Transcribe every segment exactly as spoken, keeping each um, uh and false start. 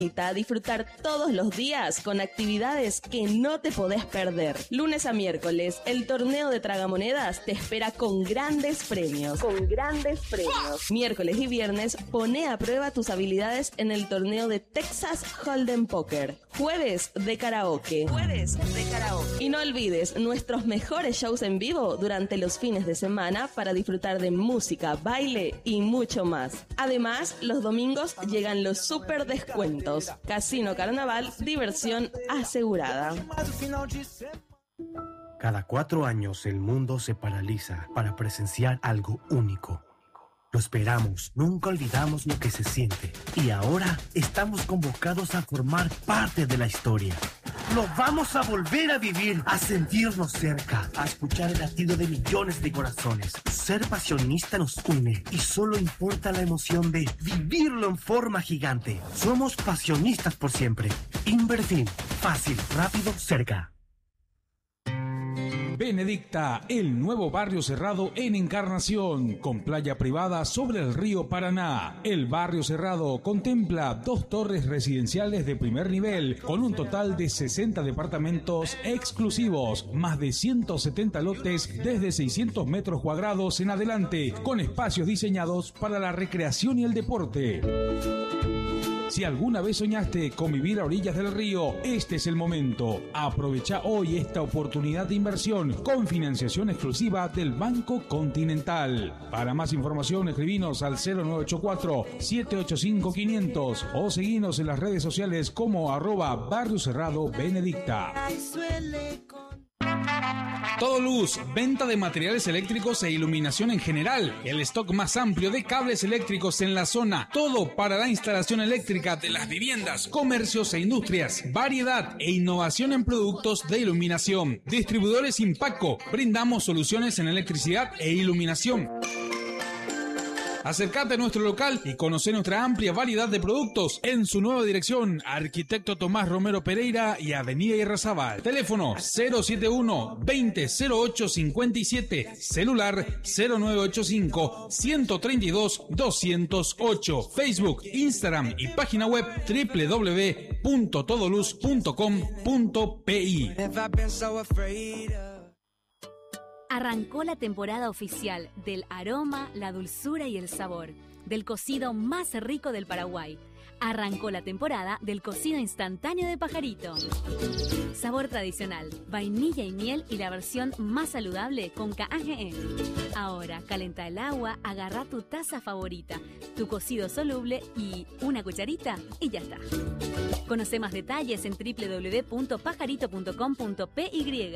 A disfrutar todos los días con actividades que no te podés perder. Lunes a miércoles, el torneo de tragamonedas te espera con grandes premios. Con grandes premios. Miércoles y viernes, pone a prueba tus habilidades en el torneo de Texas Hold'em Poker. Jueves de karaoke. Jueves de karaoke. Y no olvides nuestros mejores shows en vivo durante los fines de semana para disfrutar de música, baile y mucho más. Además, los domingos llegan los super descuentos. Casino Carnaval, diversión asegurada. Cada cuatro años el mundo se paraliza para presenciar algo único. Lo esperamos, nunca olvidamos lo que se siente. Y ahora estamos convocados a formar parte de la historia. Lo vamos a volver a vivir, a sentirnos cerca, a escuchar el latido de millones de corazones. Ser pasionista nos une y solo importa la emoción de vivirlo en forma gigante. Somos pasionistas por siempre. Invertir, fácil, rápido, cerca. Benedicta, el nuevo barrio cerrado en Encarnación, con playa privada sobre el río Paraná. El barrio cerrado contempla dos torres residenciales de primer nivel, con un total de sesenta departamentos exclusivos, más de ciento setenta lotes desde seiscientos metros cuadrados en adelante, con espacios diseñados para la recreación y el deporte. Si alguna vez soñaste con vivir a orillas del río, este es el momento. Aprovecha hoy esta oportunidad de inversión con financiación exclusiva del Banco Continental. Para más información, escribinos al cero nueve ocho cuatro, siete ocho cinco, quinientos o seguinos en las redes sociales como arroba Barrio Cerrado Benedicta. Todo Luz, venta de materiales eléctricos e iluminación en general. El stock más amplio de cables eléctricos en la zona. Todo para la instalación eléctrica de las viviendas, comercios e industrias. Variedad e innovación en productos de iluminación. Distribuidores Impaco. Brindamos soluciones en electricidad e iluminación. Acércate a nuestro local y conoce nuestra amplia variedad de productos en su nueva dirección, Arquitecto Tomás Romero Pereira y Avenida Irrazábal. Teléfono cero siete uno, veinte, cero ocho cincuenta y siete, celular cero nueve ocho cinco, ciento treinta y dos, doscientos ocho, Facebook, Instagram y página web doble u doble u doble u punto todoluz punto com punto pi. Arrancó la temporada oficial del aroma, la dulzura y el sabor del cocido más rico del Paraguay. Arrancó la temporada del cocido instantáneo de Pajarito. Sabor tradicional, vainilla y miel y la versión más saludable con K G E. Ahora, calenta el agua, agarra tu taza favorita, tu cocido soluble y una cucharita y ya está. Conoce más detalles en doble u doble u doble u punto pajarito punto com punto p y.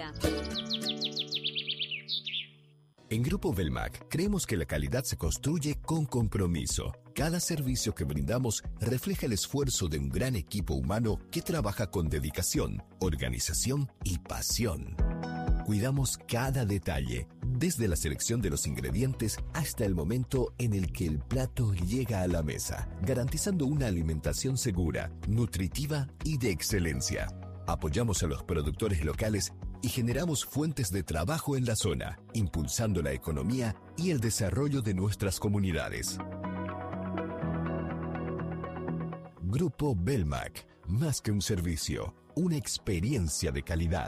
En Grupo Belmac creemos que la calidad se construye con compromiso. Cada servicio que brindamos refleja el esfuerzo de un gran equipo humano que trabaja con dedicación, organización y pasión. Cuidamos cada detalle, desde la selección de los ingredientes hasta el momento en el que el plato llega a la mesa, garantizando una alimentación segura, nutritiva y de excelencia. Apoyamos a los productores locales y generamos fuentes de trabajo en la zona, impulsando la economía y el desarrollo de nuestras comunidades. Grupo Belmac, más que un servicio, una experiencia de calidad.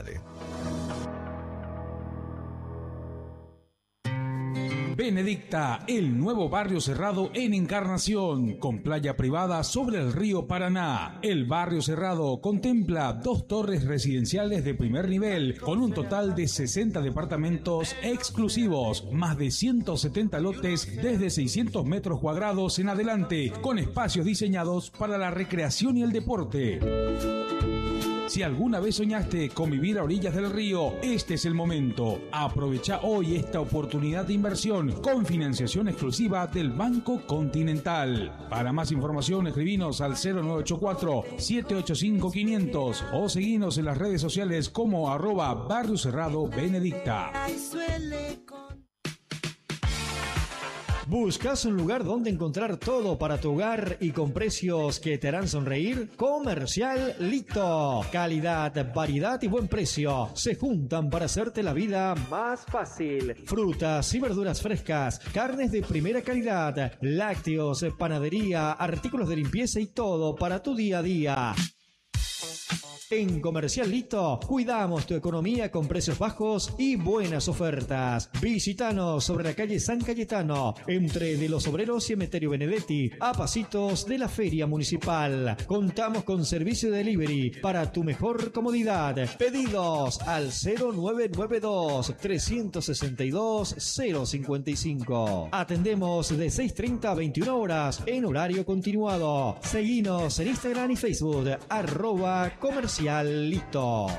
Benedicta, el nuevo barrio cerrado en Encarnación, con playa privada sobre el río Paraná. El barrio cerrado contempla dos torres residenciales de primer nivel, con un total de sesenta departamentos exclusivos, más de ciento setenta lotes desde seiscientos metros cuadrados en adelante, con espacios diseñados para la recreación y el deporte. Si alguna vez soñaste con vivir a orillas del río, este es el momento. Aprovecha hoy esta oportunidad de inversión con financiación exclusiva del Banco Continental. Para más información, escribinos al cero nueve ocho cuatro, siete ocho cinco, quinientos o seguinos en las redes sociales como arroba Barrio Cerrado Benedicta. ¿Buscas un lugar donde encontrar todo para tu hogar y con precios que te harán sonreír? Comercial Lito. Calidad, variedad y buen precio se juntan para hacerte la vida más fácil. Frutas y verduras frescas, carnes de primera calidad, lácteos, panadería, artículos de limpieza y todo para tu día a día. En Comercial Lito cuidamos tu economía con precios bajos y buenas ofertas. Visítanos sobre la calle San Cayetano, entre De los Obreros y Emeterio Benedetti, a pasitos de la Feria Municipal. Contamos con servicio de delivery para tu mejor comodidad. Pedidos al cero nueve nueve dos, tres seis dos, cero cinco cinco. Atendemos de seis treinta a veintiuna horas en horario continuado. Seguinos en Instagram y Facebook, arroba comercial. Lito.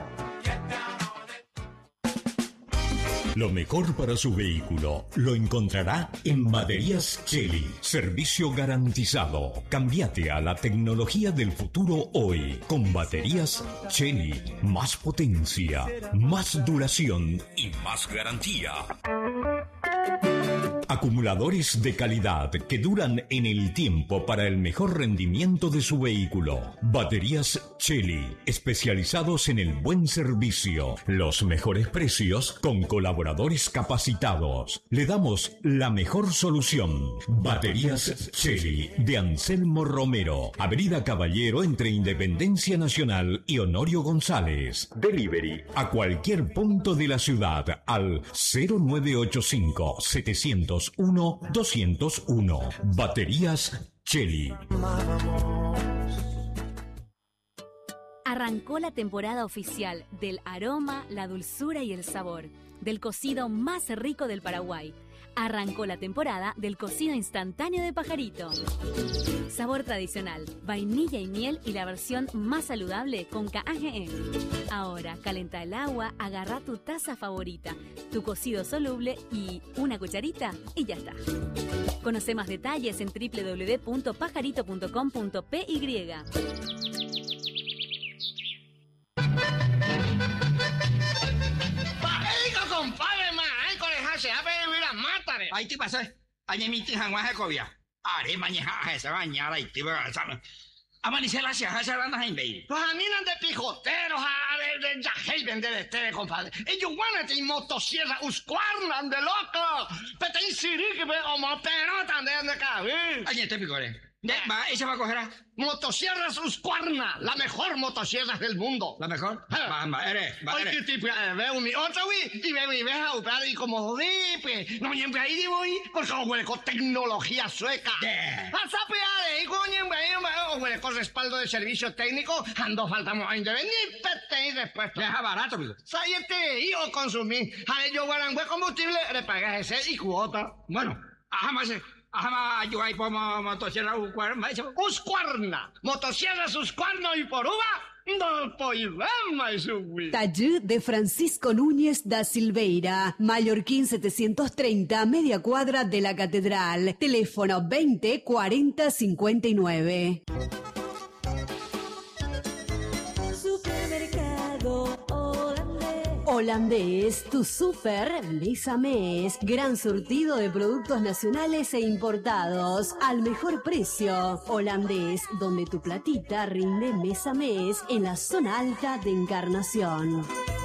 Lo mejor para su vehículo lo encontrará en Baterías Cheli. Servicio garantizado. Cámbiate a la tecnología del futuro hoy con Baterías Cheli. Más potencia, más duración y más garantía. Acumuladores de calidad que duran en el tiempo para el mejor rendimiento de su vehículo. Baterías Cheli, especializados en el buen servicio, los mejores precios con colaboradores capacitados. Le damos la mejor solución. Baterías Cheli de Anselmo Romero, Avenida Caballero entre Independencia Nacional y Honorio González. Delivery a cualquier punto de la ciudad al cero nueve ocho cinco, setecientos uno, doscientos uno. Baterías Cheli. Arrancó la temporada oficial del aroma, la dulzura y el sabor del cocido más rico del Paraguay. Arrancó la temporada del cocido instantáneo de Pajarito. Sabor tradicional, vainilla y miel y la versión más saludable con K G E. Ahora, calenta el agua, agarra tu taza favorita, tu cocido soluble y una cucharita y ya está. Conoce más detalles en doble u doble u doble u punto pajarito punto com punto p y. Ahí te pasé. Ayer mi tía Juan Jacobia. Are mañana esa bañada y te voy a saber. Amanecer la sierra se van a invadir. Los aminan de pijoteros, de de yajey vender este, compadre. Ellos van a tener motosierra, uscuarnan de loco. Pete insirique, o moperota de de cabin. Ayer te picore. Va, esa va a coger a... Motosierras Husqvarna, la mejor motosierra del mundo. ¿La mejor? Va, va, eres, va, Ay, eres. qué tipo, eh, veo mi otra, güey, y veo mi vieja, y como dipe. No, siempre ahí digo, porque huele con tecnología sueca. Hasta peade, y coño, huele con respaldo de servicio técnico, ando faltamos a intervenir, pete y después. Deja barato, amigo. Sáyete, y o consumir. A ver, yo guarangüe combustible, le pagas ese y cuota. Bueno, ajá, más. Ajá, yo ahí pongo motosierra Husqvarna. Husqvarna, motosierras Husqvarna y por uva, no podemos subir. Taller de Francisco Núñez da Silveira, Mallorquín setecientos treinta, media cuadra de la Catedral. Teléfono veinte cuarenta cincuenta y nueve. Supermercado Holandés, tu super mes a mes. Gran surtido de productos nacionales e importados al mejor precio. Holandés, donde tu platita rinde mes a mes en la zona alta de Encarnación.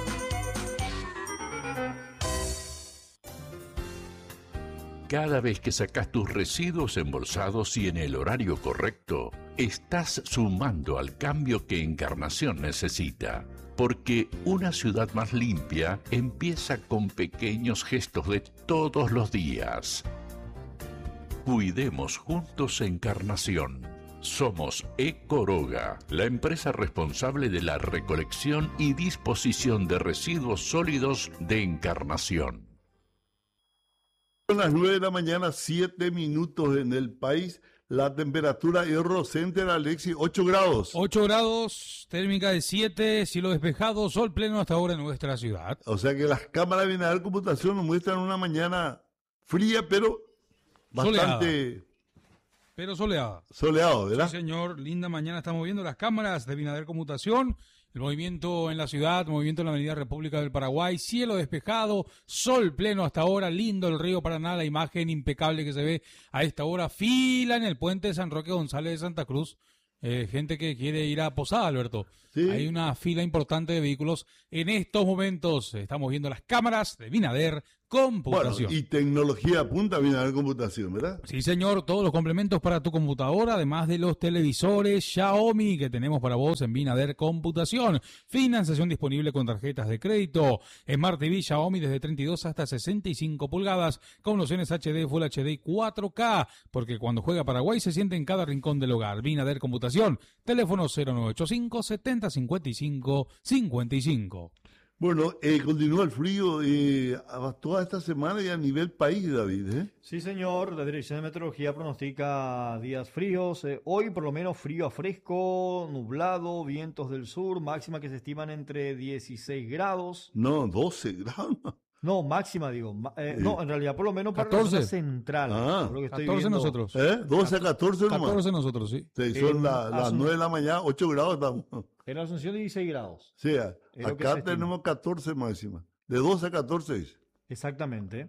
Cada vez que sacas tus residuos embolsados y en el horario correcto, estás sumando al cambio que Encarnación necesita. Porque una ciudad más limpia empieza con pequeños gestos de todos los días. Cuidemos juntos Encarnación. Somos Ecoroga, la empresa responsable de la recolección y disposición de residuos sólidos de Encarnación. Son las nueve de la mañana, siete minutos en el país. La temperatura Eurocenter, Alexis, ocho grados. ocho grados, térmica de siete, cielo despejado, sol pleno hasta ahora en nuestra ciudad. O sea que las cámaras de Bienestar Computación nos muestran una mañana fría, pero bastante... Pero soleada. Soleado, ¿verdad? Sí, señor. Linda mañana. Estamos viendo las cámaras de Binader Conmutación, el movimiento en la ciudad, el movimiento en la Avenida República del Paraguay, cielo despejado, sol pleno hasta ahora, lindo el río Paraná, la imagen impecable que se ve a esta hora, fila en el puente de San Roque González de Santa Cruz. Eh, gente que quiere ir a Posada, Alberto. Sí. Hay una fila importante de vehículos en estos momentos. Estamos viendo las cámaras de Binader Computación. Bueno, y tecnología punta Binader Computación, ¿verdad? Sí, señor. Todos los complementos para tu computadora, además de los televisores Xiaomi que tenemos para vos en Binader Computación. Financiación disponible con tarjetas de crédito. Smart T V Xiaomi desde treinta y dos hasta sesenta y cinco pulgadas con opciones H D, Full H D y cuatro K. Porque cuando juega Paraguay se siente en cada rincón del hogar. Binader Computación. Teléfono cero nueve ocho cinco, setenta, cincuenta y cinco, cincuenta y cinco. Bueno, eh, continúa el frío eh, toda esta semana y a nivel país, David. ¿eh? Sí, señor. La Dirección de Meteorología pronostica días fríos. Eh, hoy, por lo menos, frío a fresco, nublado, vientos del sur, máxima que se estiman entre dieciséis grados. No, doce grados. No, máxima, digo. Eh, no, en realidad, por lo menos para catorce. La zona central. Ah, lo que estoy catorce viendo. nosotros. ¿Eh? doce a catorce nomás. catorce nosotros, sí. sí son En la, las Asun- nueve de la mañana, ocho grados estamos. En Asunción, dieciséis grados. Sí, a- Es lo que acá se estima. tenemos catorce máxima. De doce a catorce dice. Exactamente.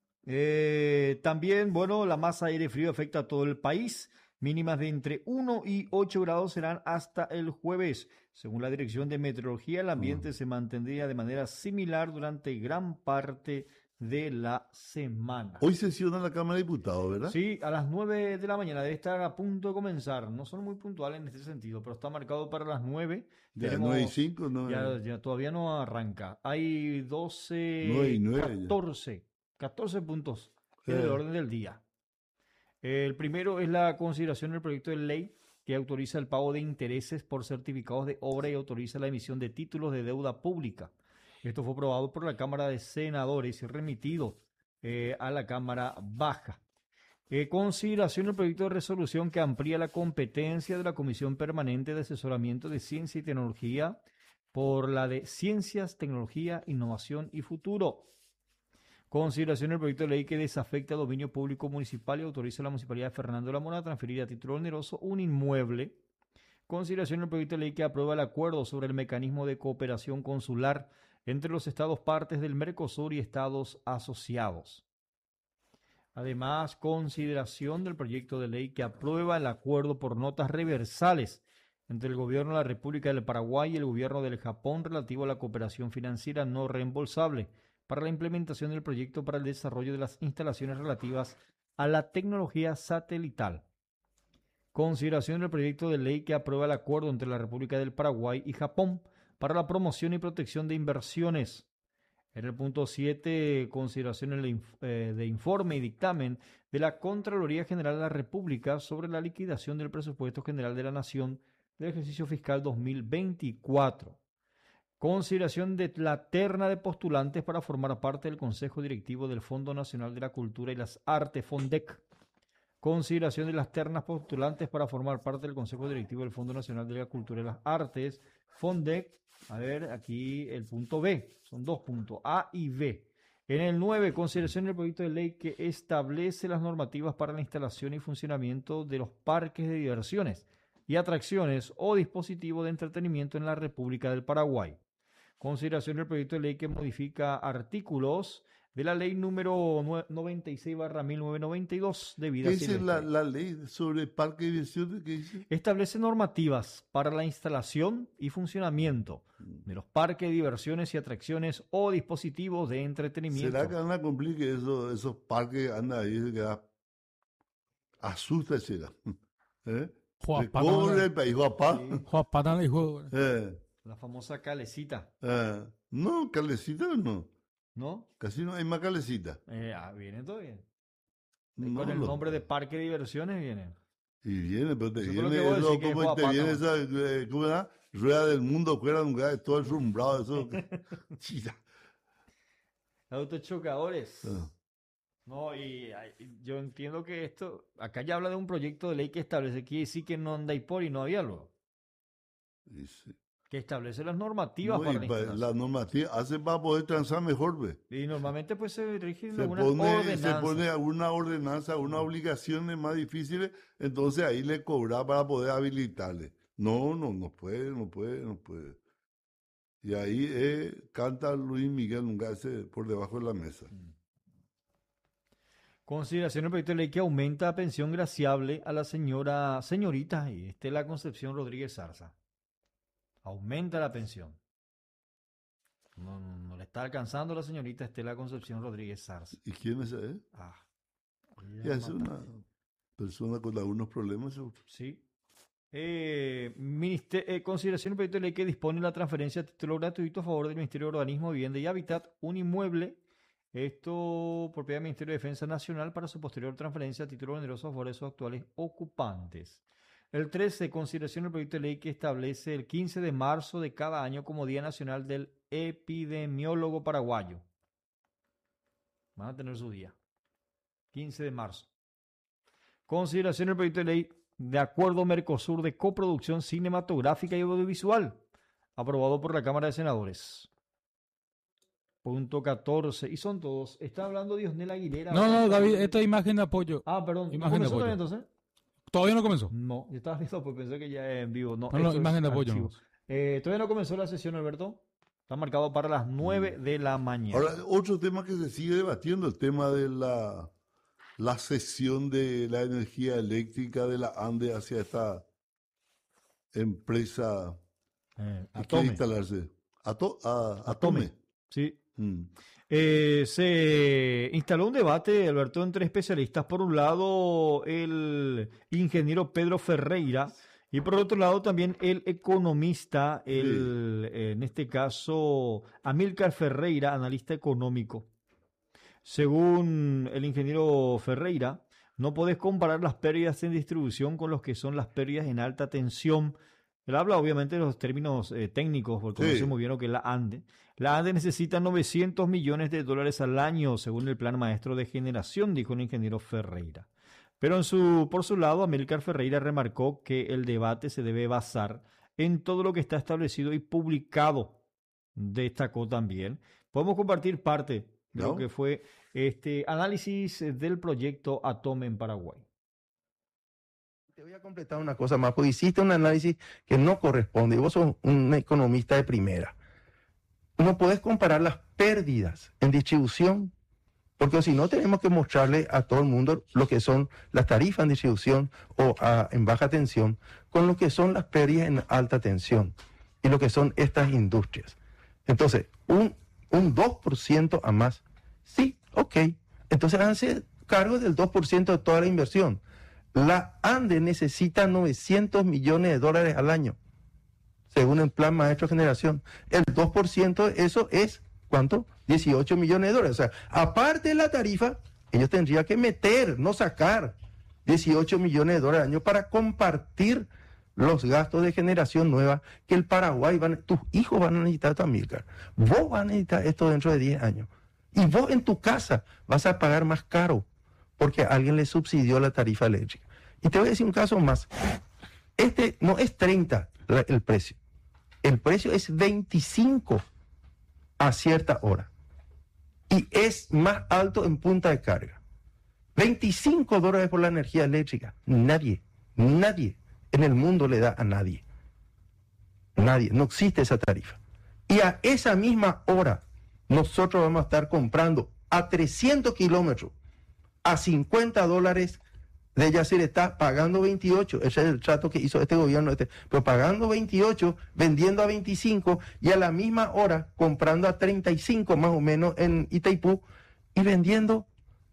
Eh, también, bueno, la masa de aire frío afecta a todo el país. Mínimas de entre uno y ocho grados serán hasta el jueves. Según la Dirección de Meteorología, el ambiente se mantendría de manera similar durante gran parte de la semana. Hoy sesiona la Cámara de Diputados, ¿verdad? Sí, a las nueve de la mañana debe estar a punto de comenzar. No son muy puntuales en este sentido, pero está marcado para las nueve. Ya, Tenemos- nueve y cinco, no. ya, ya todavía no arranca. Hay doce, Nueve y nueve ya. catorce, catorce puntos en Eh. el orden del día. El primero es la consideración del proyecto de ley que autoriza el pago de intereses por certificados de obra y autoriza la emisión de títulos de deuda pública. Esto fue aprobado por la Cámara de Senadores y remitido eh, a la Cámara Baja. Eh, consideración del proyecto de resolución que amplía la competencia de la Comisión Permanente de Asesoramiento de Ciencia y Tecnología por la de Ciencias, Tecnología, Innovación y Futuro. Consideración del proyecto de ley que desafecta a dominio público municipal y autoriza a la Municipalidad de Fernando de la Mora a transferir a título oneroso un inmueble. Consideración del proyecto de ley que aprueba el acuerdo sobre el mecanismo de cooperación consular entre los estados partes del Mercosur y estados asociados. Además, consideración del proyecto de ley que aprueba el acuerdo por notas reversales entre el gobierno de la República del Paraguay y el gobierno del Japón relativo a la cooperación financiera no reembolsable para la implementación del proyecto para el desarrollo de las instalaciones relativas a la tecnología satelital. Consideración del proyecto de ley que aprueba el acuerdo entre la República del Paraguay y Japón para la promoción y protección de inversiones. En el punto siete, consideración en el inf- eh, de informe y dictamen de la Contraloría General de la República sobre la liquidación del presupuesto general de la Nación del ejercicio fiscal dos mil veinticuatro. Consideración de la terna de postulantes para formar parte del Consejo Directivo del Fondo Nacional de la Cultura y las Artes, FONDEC. Consideración de las ternas postulantes para formar parte del Consejo Directivo del Fondo Nacional de la Cultura y las Artes, FONDEC. A ver, aquí el punto B, son dos puntos, A y B. En el nueve, consideración del proyecto de ley que establece las normativas para la instalación y funcionamiento de los parques de diversiones y atracciones o dispositivos de entretenimiento en la República del Paraguay. Consideración del proyecto de ley que modifica artículos de la ley número noventa y seis barra mil novecientos noventa y dos de vida ¿Qué dice silvestre. la, la ley sobre parque de diversiones? ¿Qué dice? Establece normativas para la instalación y funcionamiento de los parques de diversiones y atracciones o dispositivos de entretenimiento. ¿Será que van a cumplir que eso, esos parques andan ahí que da- asusta será? ¿Eh? Recorre el país, guapá. Eh, La famosa calecita, eh, no, calecita no. ¿no? Casi no hay más calecita. Eh, ah, viene todo bien. No, Con el lo- nombre de parque de diversiones viene. Y viene, pero te Eso fue lo viene que vos eso, decís que como es te guapá, viene ¿no? esa, eh, ¿cómo era? Rueda del mundo, fuera de un lugar, todo enrumbrado, eso. Chita. Autochocadores. Ah. No, y ay, yo entiendo que esto, acá ya habla de un proyecto de ley que establece que sí que no anda y por y no había algo. Dice, Que establece las normativas no, para la pa, instalación. La normativa hace para poder transar mejor, ¿ve? Y normalmente pues se rigen Se algunas pone, ordenanzas. se pone alguna ordenanza, unas obligaciones más difíciles, entonces ahí le cobra para poder habilitarle. No, no, no puede, no puede, no puede. Y ahí eh, canta Luis Miguel, nunca hace por debajo de la mesa. Consideración del proyecto de ley que aumenta pensión graciable a la señora, señorita Estela Concepción Rodríguez Zarza. Aumenta la pensión. No, no, no le está alcanzando la señorita Estela Concepción Rodríguez Zarza. ¿Y quién es él? Ah, ya es una persona con algunos problemas. ¿Seguro? Sí. Eh, minister, eh, consideración del proyecto de ley que dispone la transferencia de título gratuito a favor del Ministerio de Urbanismo, Vivienda y Hábitat, un inmueble, esto propiedad del Ministerio de Defensa Nacional, para su posterior transferencia a título generoso a favor de sus actuales ocupantes. El trece, consideración del proyecto de ley que establece el quince de marzo de cada año como Día Nacional del Epidemiólogo Paraguayo. Van a tener su día. quince de marzo. Consideración del proyecto de ley de Acuerdo Mercosur de coproducción cinematográfica y audiovisual, aprobado por la Cámara de Senadores. Punto catorce. Y son todos. Está hablando Diosnel Aguilera. No, no, David, esta es imagen de apoyo. Ah, perdón. Imagen de apoyo. Entonces? ¿Todavía no comenzó? No, yo estaba viendo, pues pensé que ya es en vivo. No, no, no imagen de apoyo. No. Eh, Todavía no comenzó la sesión, Alberto. Está marcado para las nueve de la mañana. Ahora, otro tema que se sigue debatiendo, el tema de la, la cesión de la energía eléctrica de la ANDE hacia esta empresa eh, que quiere instalarse. Ato, a, Atome. Atome. Sí. Mm. Eh, se instaló un debate, Alberto, entre especialistas. Por un lado, el ingeniero Pedro Ferreira, y por otro lado también el economista, el, sí. en este caso, Amílcar Ferreira, analista económico. Según el ingeniero Ferreira, no podés comparar las pérdidas en distribución con los que son las pérdidas en alta tensión. Él habla obviamente de los términos eh, técnicos, porque sí. conocemos bien lo que es la ANDE. La ANDE necesita novecientos millones de dólares al año, según el plan maestro de generación, dijo el ingeniero Ferreira. Pero en su, por su lado, Amílcar Ferreira remarcó que el debate se debe basar en todo lo que está establecido y publicado. Destacó también. Podemos compartir parte de ¿No? lo que fue este análisis del proyecto Atome en Paraguay. Te voy a completar una cosa más, porque hiciste un análisis que no corresponde, y vos sos un economista de primera. No podés comparar las pérdidas en distribución, porque si no tenemos que mostrarle a todo el mundo lo que son las tarifas en distribución o a, en baja tensión, con lo que son las pérdidas en alta tensión y lo que son estas industrias. Entonces, un, un dos por ciento a más, sí, ok, entonces háganse cargo del dos por ciento de toda la inversión. La ANDE necesita novecientos millones de dólares al año, según el plan maestro de generación. El dos por ciento de eso es, ¿cuánto? dieciocho millones de dólares. O sea, aparte de la tarifa, ellos tendrían que meter, no sacar, dieciocho millones de dólares al año para compartir los gastos de generación nueva que el Paraguay, van, tus hijos van a necesitar también, Amílcar. Vos vas a necesitar esto dentro de diez años. Y vos en tu casa vas a pagar más caro porque alguien le subsidió la tarifa eléctrica. Y te voy a decir un caso más. Este no es treinta el precio. El precio es veinticinco a cierta hora. Y es más alto en punta de carga. veinticinco dólares por la energía eléctrica. Nadie, nadie en el mundo le da a nadie. Nadie, no existe esa tarifa. Y a esa misma hora nosotros vamos a estar comprando a trescientos kilómetros, a cincuenta dólares de Yacyretá, pagando veintiocho, ese es el trato que hizo este gobierno, este, pero pagando veintiocho, vendiendo a veinticinco, y a la misma hora comprando a treinta y cinco más o menos en Itaipú, y vendiendo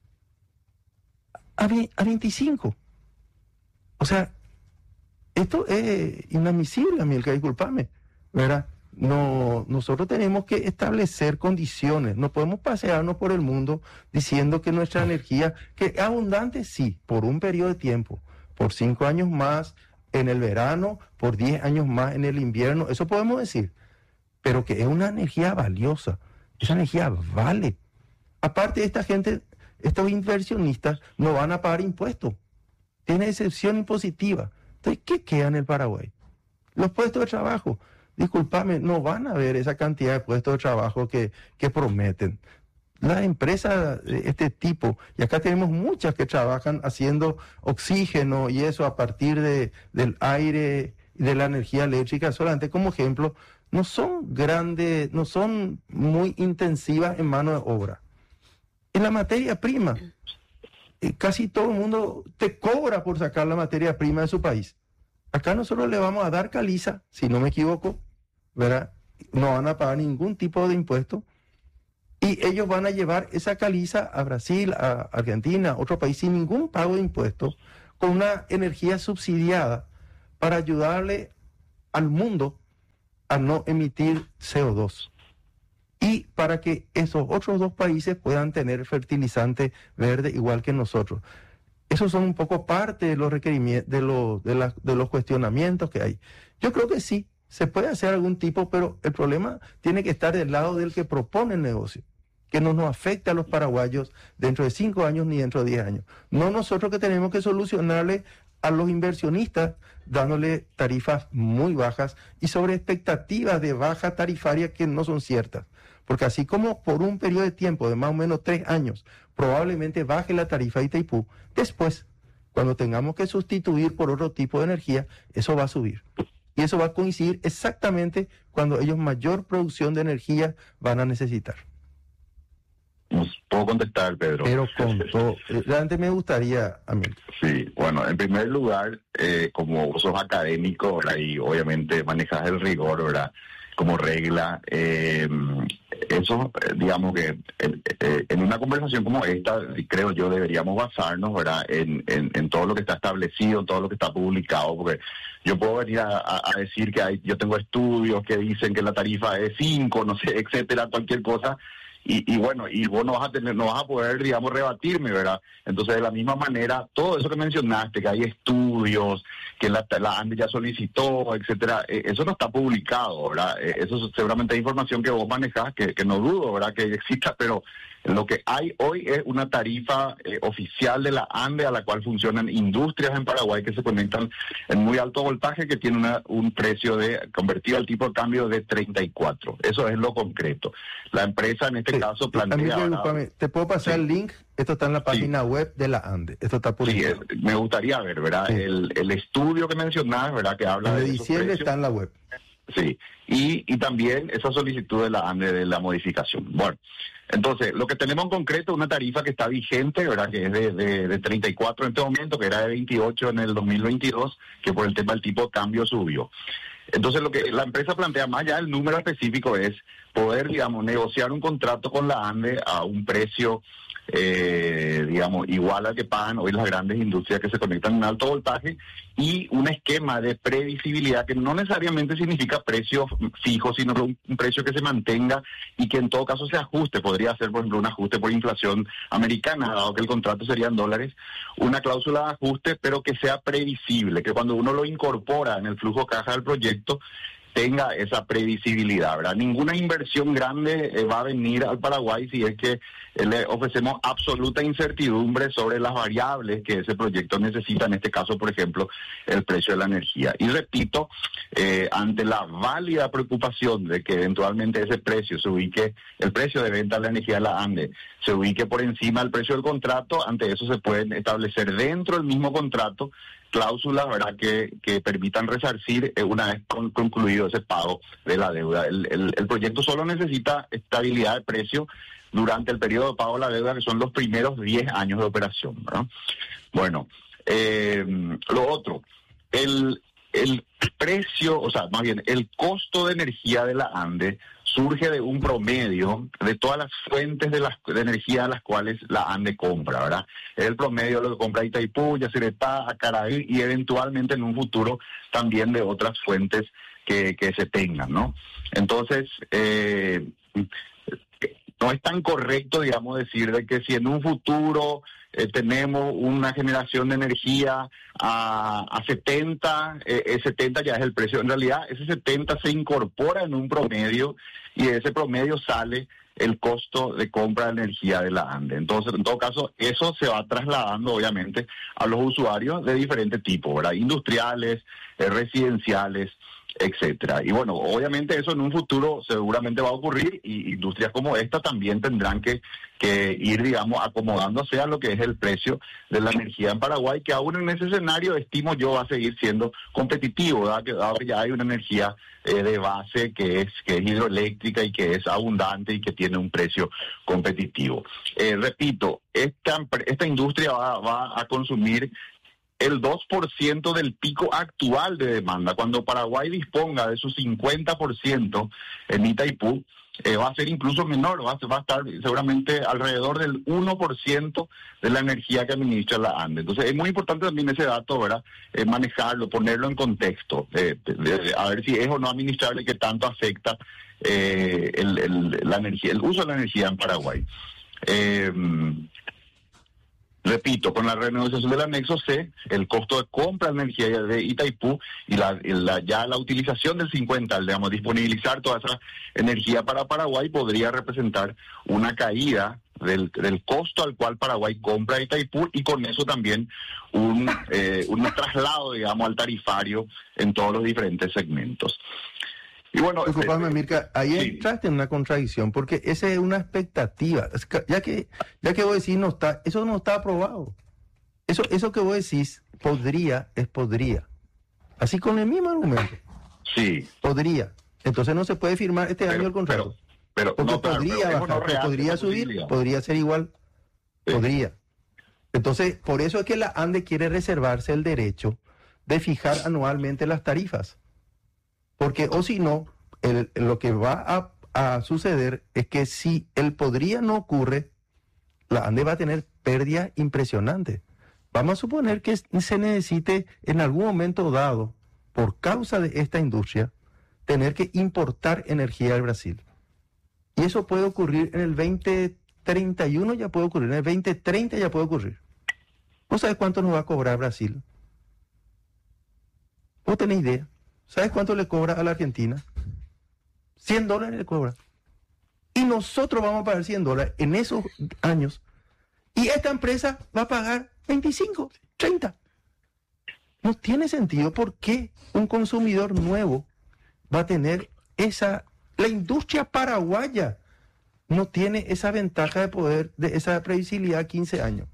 a, a veinticinco. O sea, esto es inadmisible, Amílcar, discúlpame, ¿verdad? No, nosotros tenemos que establecer condiciones, no podemos pasearnos por el mundo diciendo que nuestra energía, que es abundante, sí, por un periodo de tiempo, por cinco años más en el verano, por diez años más en el invierno, eso podemos decir, pero que es una energía valiosa, esa energía vale. Aparte, esta gente, estos inversionistas no van a pagar impuestos, tiene excepción impositiva. Entonces, ¿qué queda en el Paraguay? Los puestos de trabajo. discúlpame, no van a ver esa cantidad de puestos de trabajo que, que prometen. Las empresas de este tipo, y acá tenemos muchas que trabajan haciendo oxígeno y eso a partir de, del aire y de la energía eléctrica, solamente como ejemplo, no son grandes, no son muy intensivas en mano de obra. En la materia prima, eh, casi todo el mundo te cobra por sacar la materia prima de su país. Acá nosotros le vamos a dar caliza, si no me equivoco, ¿verdad? No van a pagar ningún tipo de impuesto. Y ellos van a llevar esa caliza a Brasil, a Argentina, a otro país, sin ningún pago de impuestos, con una energía subsidiada para ayudarle al mundo a no emitir C O dos. Y para que esos otros dos países puedan tener fertilizante verde igual que nosotros. Esos son un poco parte de los requerimientos, de los, de, la, de los cuestionamientos que hay. Yo creo que sí, se puede hacer algún tipo, pero el problema tiene que estar del lado del que propone el negocio, que no nos afecte a los paraguayos dentro de cinco años ni dentro de diez años. No nosotros que tenemos que solucionarle a los inversionistas dándole tarifas muy bajas y sobre expectativas de baja tarifaria que no son ciertas. Porque así como por un periodo de tiempo de más o menos tres años probablemente baje la tarifa de Itaipú, después, cuando tengamos que sustituir por otro tipo de energía, eso va a subir. Y eso va a coincidir exactamente cuando ellos mayor producción de energía van a necesitar. Puedo contestar, Pedro. Pero con todo, realmente me gustaría, a mí. Sí, bueno, en primer lugar, eh, como vos sos académico, ¿verdad? Y obviamente manejas el rigor, ¿verdad? Como regla, eh, eso, digamos que eh, eh, en una conversación como esta, creo yo, deberíamos basarnos, ¿verdad? En, en, en todo lo que está establecido, en todo lo que está publicado, porque yo puedo venir a, a, a decir que hay, yo tengo estudios que dicen que la tarifa es cinco, no sé, etcétera, cualquier cosa. Y, y bueno, y vos no vas a tener, no vas a poder, digamos, rebatirme, ¿verdad? Entonces, de la misma manera, todo eso que mencionaste, que hay estudios, que la, la ANDE ya solicitó, etcétera, eh, eso no está publicado, ¿verdad? Eh, eso seguramente es información que vos manejás, que, que no dudo, ¿verdad?, que exista, pero lo que hay hoy es una tarifa eh, oficial de la ANDE a la cual funcionan industrias en Paraguay que se conectan en muy alto voltaje, que tiene una, un precio de convertido al tipo de cambio de treinta y cuatro. Eso es lo concreto. La empresa en este sí, caso plantea... También, ¿te puedo pasar sí. el link? Esto está en la página sí. web de la ANDE. Esto está publicado. Sí, me gustaría ver, ¿verdad? Sí. El, el estudio que mencionás, ¿verdad? Que habla el de de diciembre está en la web. Sí, y, y también esa solicitud de la ANDE de la modificación. Bueno, entonces, lo que tenemos en concreto es una tarifa que está vigente, ¿verdad? Que es de, de, de treinta y cuatro en este momento, que era de veintiocho en el dos mil veintidós, que por el tema del tipo de cambio subió. Entonces, lo que la empresa plantea, más allá del número específico, es poder, digamos, negociar un contrato con la ANDE a un precio, eh, digamos, igual al que pagan hoy las grandes industrias que se conectan en alto voltaje, y un esquema de previsibilidad que no necesariamente significa precio fijo, sino un, un precio que se mantenga y que en todo caso se ajuste. Podría ser, por ejemplo, un ajuste por inflación americana, dado que el contrato sería en dólares, una cláusula de ajuste, pero que sea previsible, que cuando uno lo incorpora en el flujo caja del proyecto, tenga esa previsibilidad, ¿verdad? Ninguna inversión grande eh, va a venir al Paraguay si es que eh, le ofrecemos absoluta incertidumbre sobre las variables que ese proyecto necesita, en este caso, por ejemplo, el precio de la energía. Y repito, eh, ante la válida preocupación de que eventualmente ese precio se ubique, el precio de venta de la energía de la ANDE, se ubique por encima del precio del contrato, ante eso se pueden establecer dentro del mismo contrato cláusulas, ¿verdad?, que, que permitan resarcir eh, una vez con, concluido ese pago de la deuda. El, el, el proyecto solo necesita estabilidad de precio durante el periodo de pago de la deuda, que son los primeros diez años de operación, ¿verdad? Bueno, eh, lo otro, el, el precio, o sea, más bien, el costo de energía de la ANDE surge de un promedio de todas las fuentes de, las, de energía a las cuales la ANDE compra, ¿verdad? Es el promedio de lo que compra Itaipú, Yacyretá, Acaraí y eventualmente en un futuro también de otras fuentes que, que se tengan, ¿no? Entonces, eh, no es tan correcto, digamos, decir de que si en un futuro eh, tenemos una generación de energía a, a setenta, eh, setenta ya es el precio. En realidad, ese setenta se incorpora en un promedio y de ese promedio sale el costo de compra de energía de la ANDE. Entonces, en todo caso, eso se va trasladando, obviamente, a los usuarios de diferente tipo, ¿verdad? Industriales, eh, residenciales etcétera. Y bueno, obviamente eso en un futuro seguramente va a ocurrir y industrias como esta también tendrán que, que ir, digamos, acomodándose a lo que es el precio de la energía en Paraguay, que aún en ese escenario, estimo yo, va a seguir siendo competitivo, ¿verdad? Que ahora ya hay una energía eh, de base que es, que es hidroeléctrica y que es abundante y que tiene un precio competitivo. Eh, repito, esta, esta industria va, va a consumir el dos por ciento del pico actual de demanda. Cuando Paraguay disponga de su cincuenta por ciento en Itaipú, eh, va a ser incluso menor, va a, va a estar seguramente alrededor del uno por ciento de la energía que administra la ANDE. Entonces es muy importante también ese dato, ¿verdad? Eh, manejarlo, ponerlo en contexto, eh, de, de, a ver si es o no administrable, que tanto afecta eh, el, el, la energía, el uso de la energía en Paraguay. Eh, Repito, con la renegociación del anexo C, el costo de compra de energía de Itaipú y la, la, ya la utilización del cincuenta, digamos, disponibilizar toda esa energía para Paraguay podría representar una caída del, del costo al cual Paraguay compra Itaipú y con eso también un, eh, un traslado, digamos, al tarifario en todos los diferentes segmentos. Y bueno, disculpame, eh, Mirka, ahí sí. entraste en una contradicción, porque esa es una expectativa. Es que- Ya que, ya que vos decís, no está, eso no está aprobado. Eso, eso que vos decís, podría, es podría. Así con el mismo argumento. Sí. Podría. Entonces no se puede firmar este año el contrato. Pero, porque no, claro, podría pero es bajar, no real, podría esa subir, posibilidad. podría ser igual. Podría. Entonces, por eso es que la ANDE quiere reservarse el derecho de fijar anualmente las tarifas. Porque, o si no, el- lo que va a, a suceder es que si el podría no ocurre, la ANDE va a tener pérdidas impresionantes. Vamos a suponer que se necesite en algún momento dado, por causa de esta industria, tener que importar energía del Brasil. Y eso puede ocurrir en el veinte treinta y uno, ya puede ocurrir, en el veinte treinta ya puede ocurrir. ¿Vos sabés cuánto nos va a cobrar Brasil? ¿Vos tenés idea? ¿Sabes cuánto le cobra a la Argentina? cien dólares le cobra. Y nosotros vamos a pagar cien dólares en esos años. Y esta empresa va a pagar veinticinco, treinta. No tiene sentido. ¿Por qué un consumidor nuevo va a tener esa... La industria paraguaya no tiene esa ventaja de poder, de esa previsibilidad a quince años.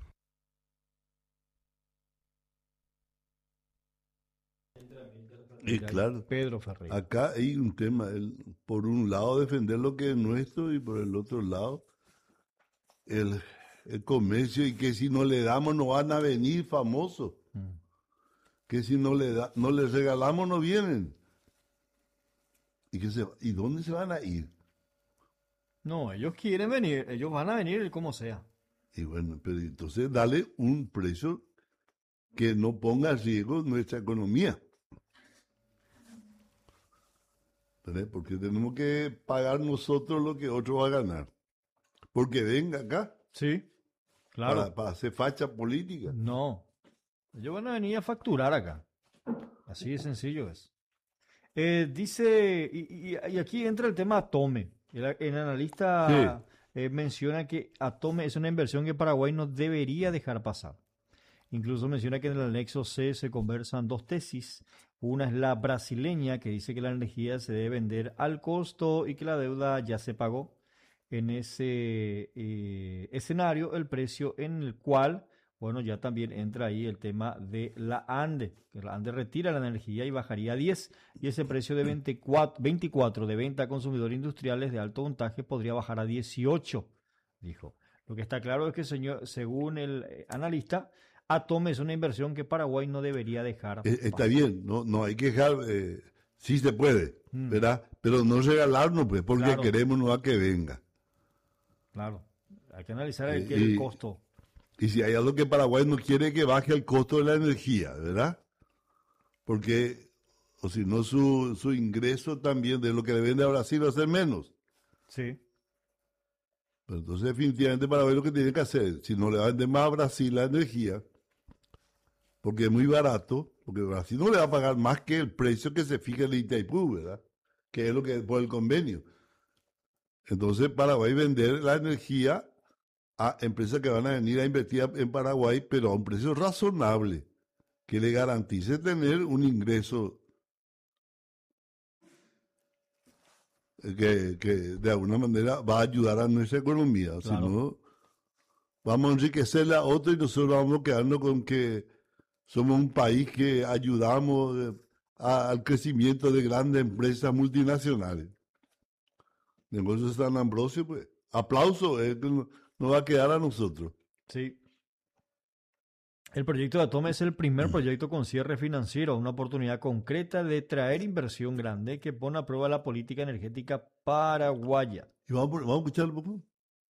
Y claro, Pedro Ferreira. acá hay un tema, el, por un lado defender lo que es nuestro y por el otro lado el, el comercio, y que si no le damos no van a venir famosos, Mm. que si no le da, no les regalamos no vienen. ¿Y, que se, ¿Y dónde se van a ir? No, ellos quieren venir, ellos van a venir como sea. Y bueno, pero entonces dale un precio que no ponga en riesgo nuestra economía. ¿Entendés? Porque tenemos que pagar nosotros lo que otro va a ganar. Porque venga acá. Sí, claro. Para, para hacer facha política. No, ellos van a venir a facturar acá. Así de sencillo es. Eh, dice, y, y- y aquí entra el tema Atome. El, el analista eh, menciona que Atome es una inversión que Paraguay no debería dejar pasar. Incluso menciona que en el anexo C se conversan dos tesis. Una es la brasileña, que dice que la energía se debe vender al costo y que la deuda ya se pagó. En ese eh, escenario, el precio en el cual, bueno, ya también entra ahí el tema de la ANDE, que la ANDE retira la energía y bajaría a diez, y ese precio de veinticuatro, veinticuatro de venta a consumidores industriales de alto voltaje podría bajar a dieciocho, dijo. Lo que está claro es que, señor, según el eh, analista, Atome es una inversión que Paraguay no debería dejar. Eh, Está pasar. bien, no, no hay que dejar, eh, sí se puede, Mm. ¿verdad? Pero no regalarnos, pues, porque Claro. queremos no a que venga. Claro, hay que analizar el, Eh, el y- costo. Y si hay algo que Paraguay no quiere, que baje el costo de la energía, ¿verdad? Porque, o si no, su, su ingreso también de lo que le vende a Brasil va a ser menos. Sí. Pero entonces, definitivamente, Paraguay lo que tiene que hacer, si no le va a vender más a Brasil la energía, porque es muy barato, porque Brasil no le va a pagar más que el precio que se fija en Itaipú, ¿verdad? Que es lo que es por el convenio. Entonces, Paraguay vender la energía a empresas que van a venir a invertir en Paraguay, pero a un precio razonable, que le garantice tener un ingreso que, que de alguna manera va a ayudar a nuestra economía. Claro. Si no, vamos a enriquecerla a otro y nosotros vamos quedando con que somos un país que ayudamos a, al crecimiento de grandes empresas multinacionales. Negocios San Ambrosio, pues, aplauso, eh, nos no va a quedar a nosotros. Sí. El proyecto de Atome es el primer proyecto con cierre financiero, una oportunidad concreta de traer inversión grande que pone a prueba la política energética paraguaya. ¿Y vamos, vamos a escuchar un poco?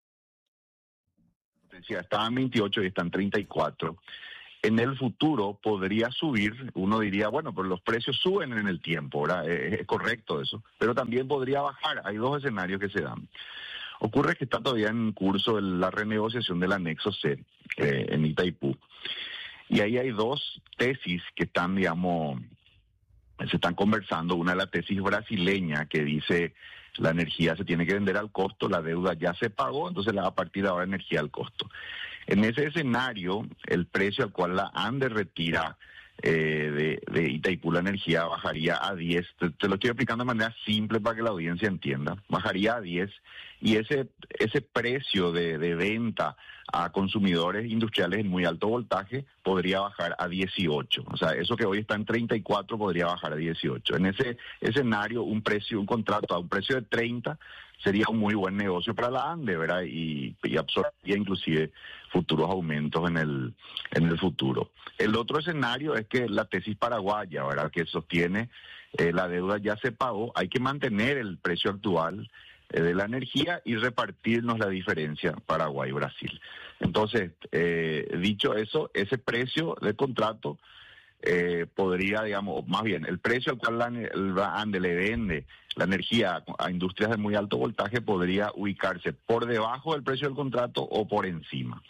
Decía, estaban veintiocho y están treinta y cuatro. En el futuro podría subir, uno diría, bueno, pero los precios suben en el tiempo, ¿verdad? Es, es correcto eso, pero también podría bajar. Hay dos escenarios que se dan. Ocurre que está todavía en curso la renegociación del anexo C eh, en Itaipú. Y ahí hay dos tesis que están, digamos, se están conversando. Una es la tesis brasileña que dice la energía se tiene que vender al costo, la deuda ya se pagó, entonces a partir de ahora energía al costo. En ese escenario, el precio al cual la ANDE retira eh, de, de Itaipú la energía bajaría a diez. Te, te lo estoy explicando de manera simple para que la audiencia entienda. Bajaría a diez y ese, ese precio de, de venta a consumidores industriales en muy alto voltaje podría bajar a dieciocho. O sea, eso que hoy está en treinta y cuatro podría bajar a dieciocho. En ese escenario, un precio, un contrato a un precio de treinta sería un muy buen negocio para la ANDE, ¿verdad? Y, y absorbería inclusive futuros aumentos en el, en el futuro. El otro escenario es que la tesis paraguaya, ¿verdad? Que sostiene eh, la deuda ya se pagó, hay que mantener el precio actual de la energía y repartirnos la diferencia Paraguay-Brasil. Entonces, eh, dicho eso, ese precio del contrato eh, podría, digamos, más bien, el precio al cual la, la ANDE le vende la energía a industrias de muy alto voltaje podría ubicarse por debajo del precio del contrato o por encima.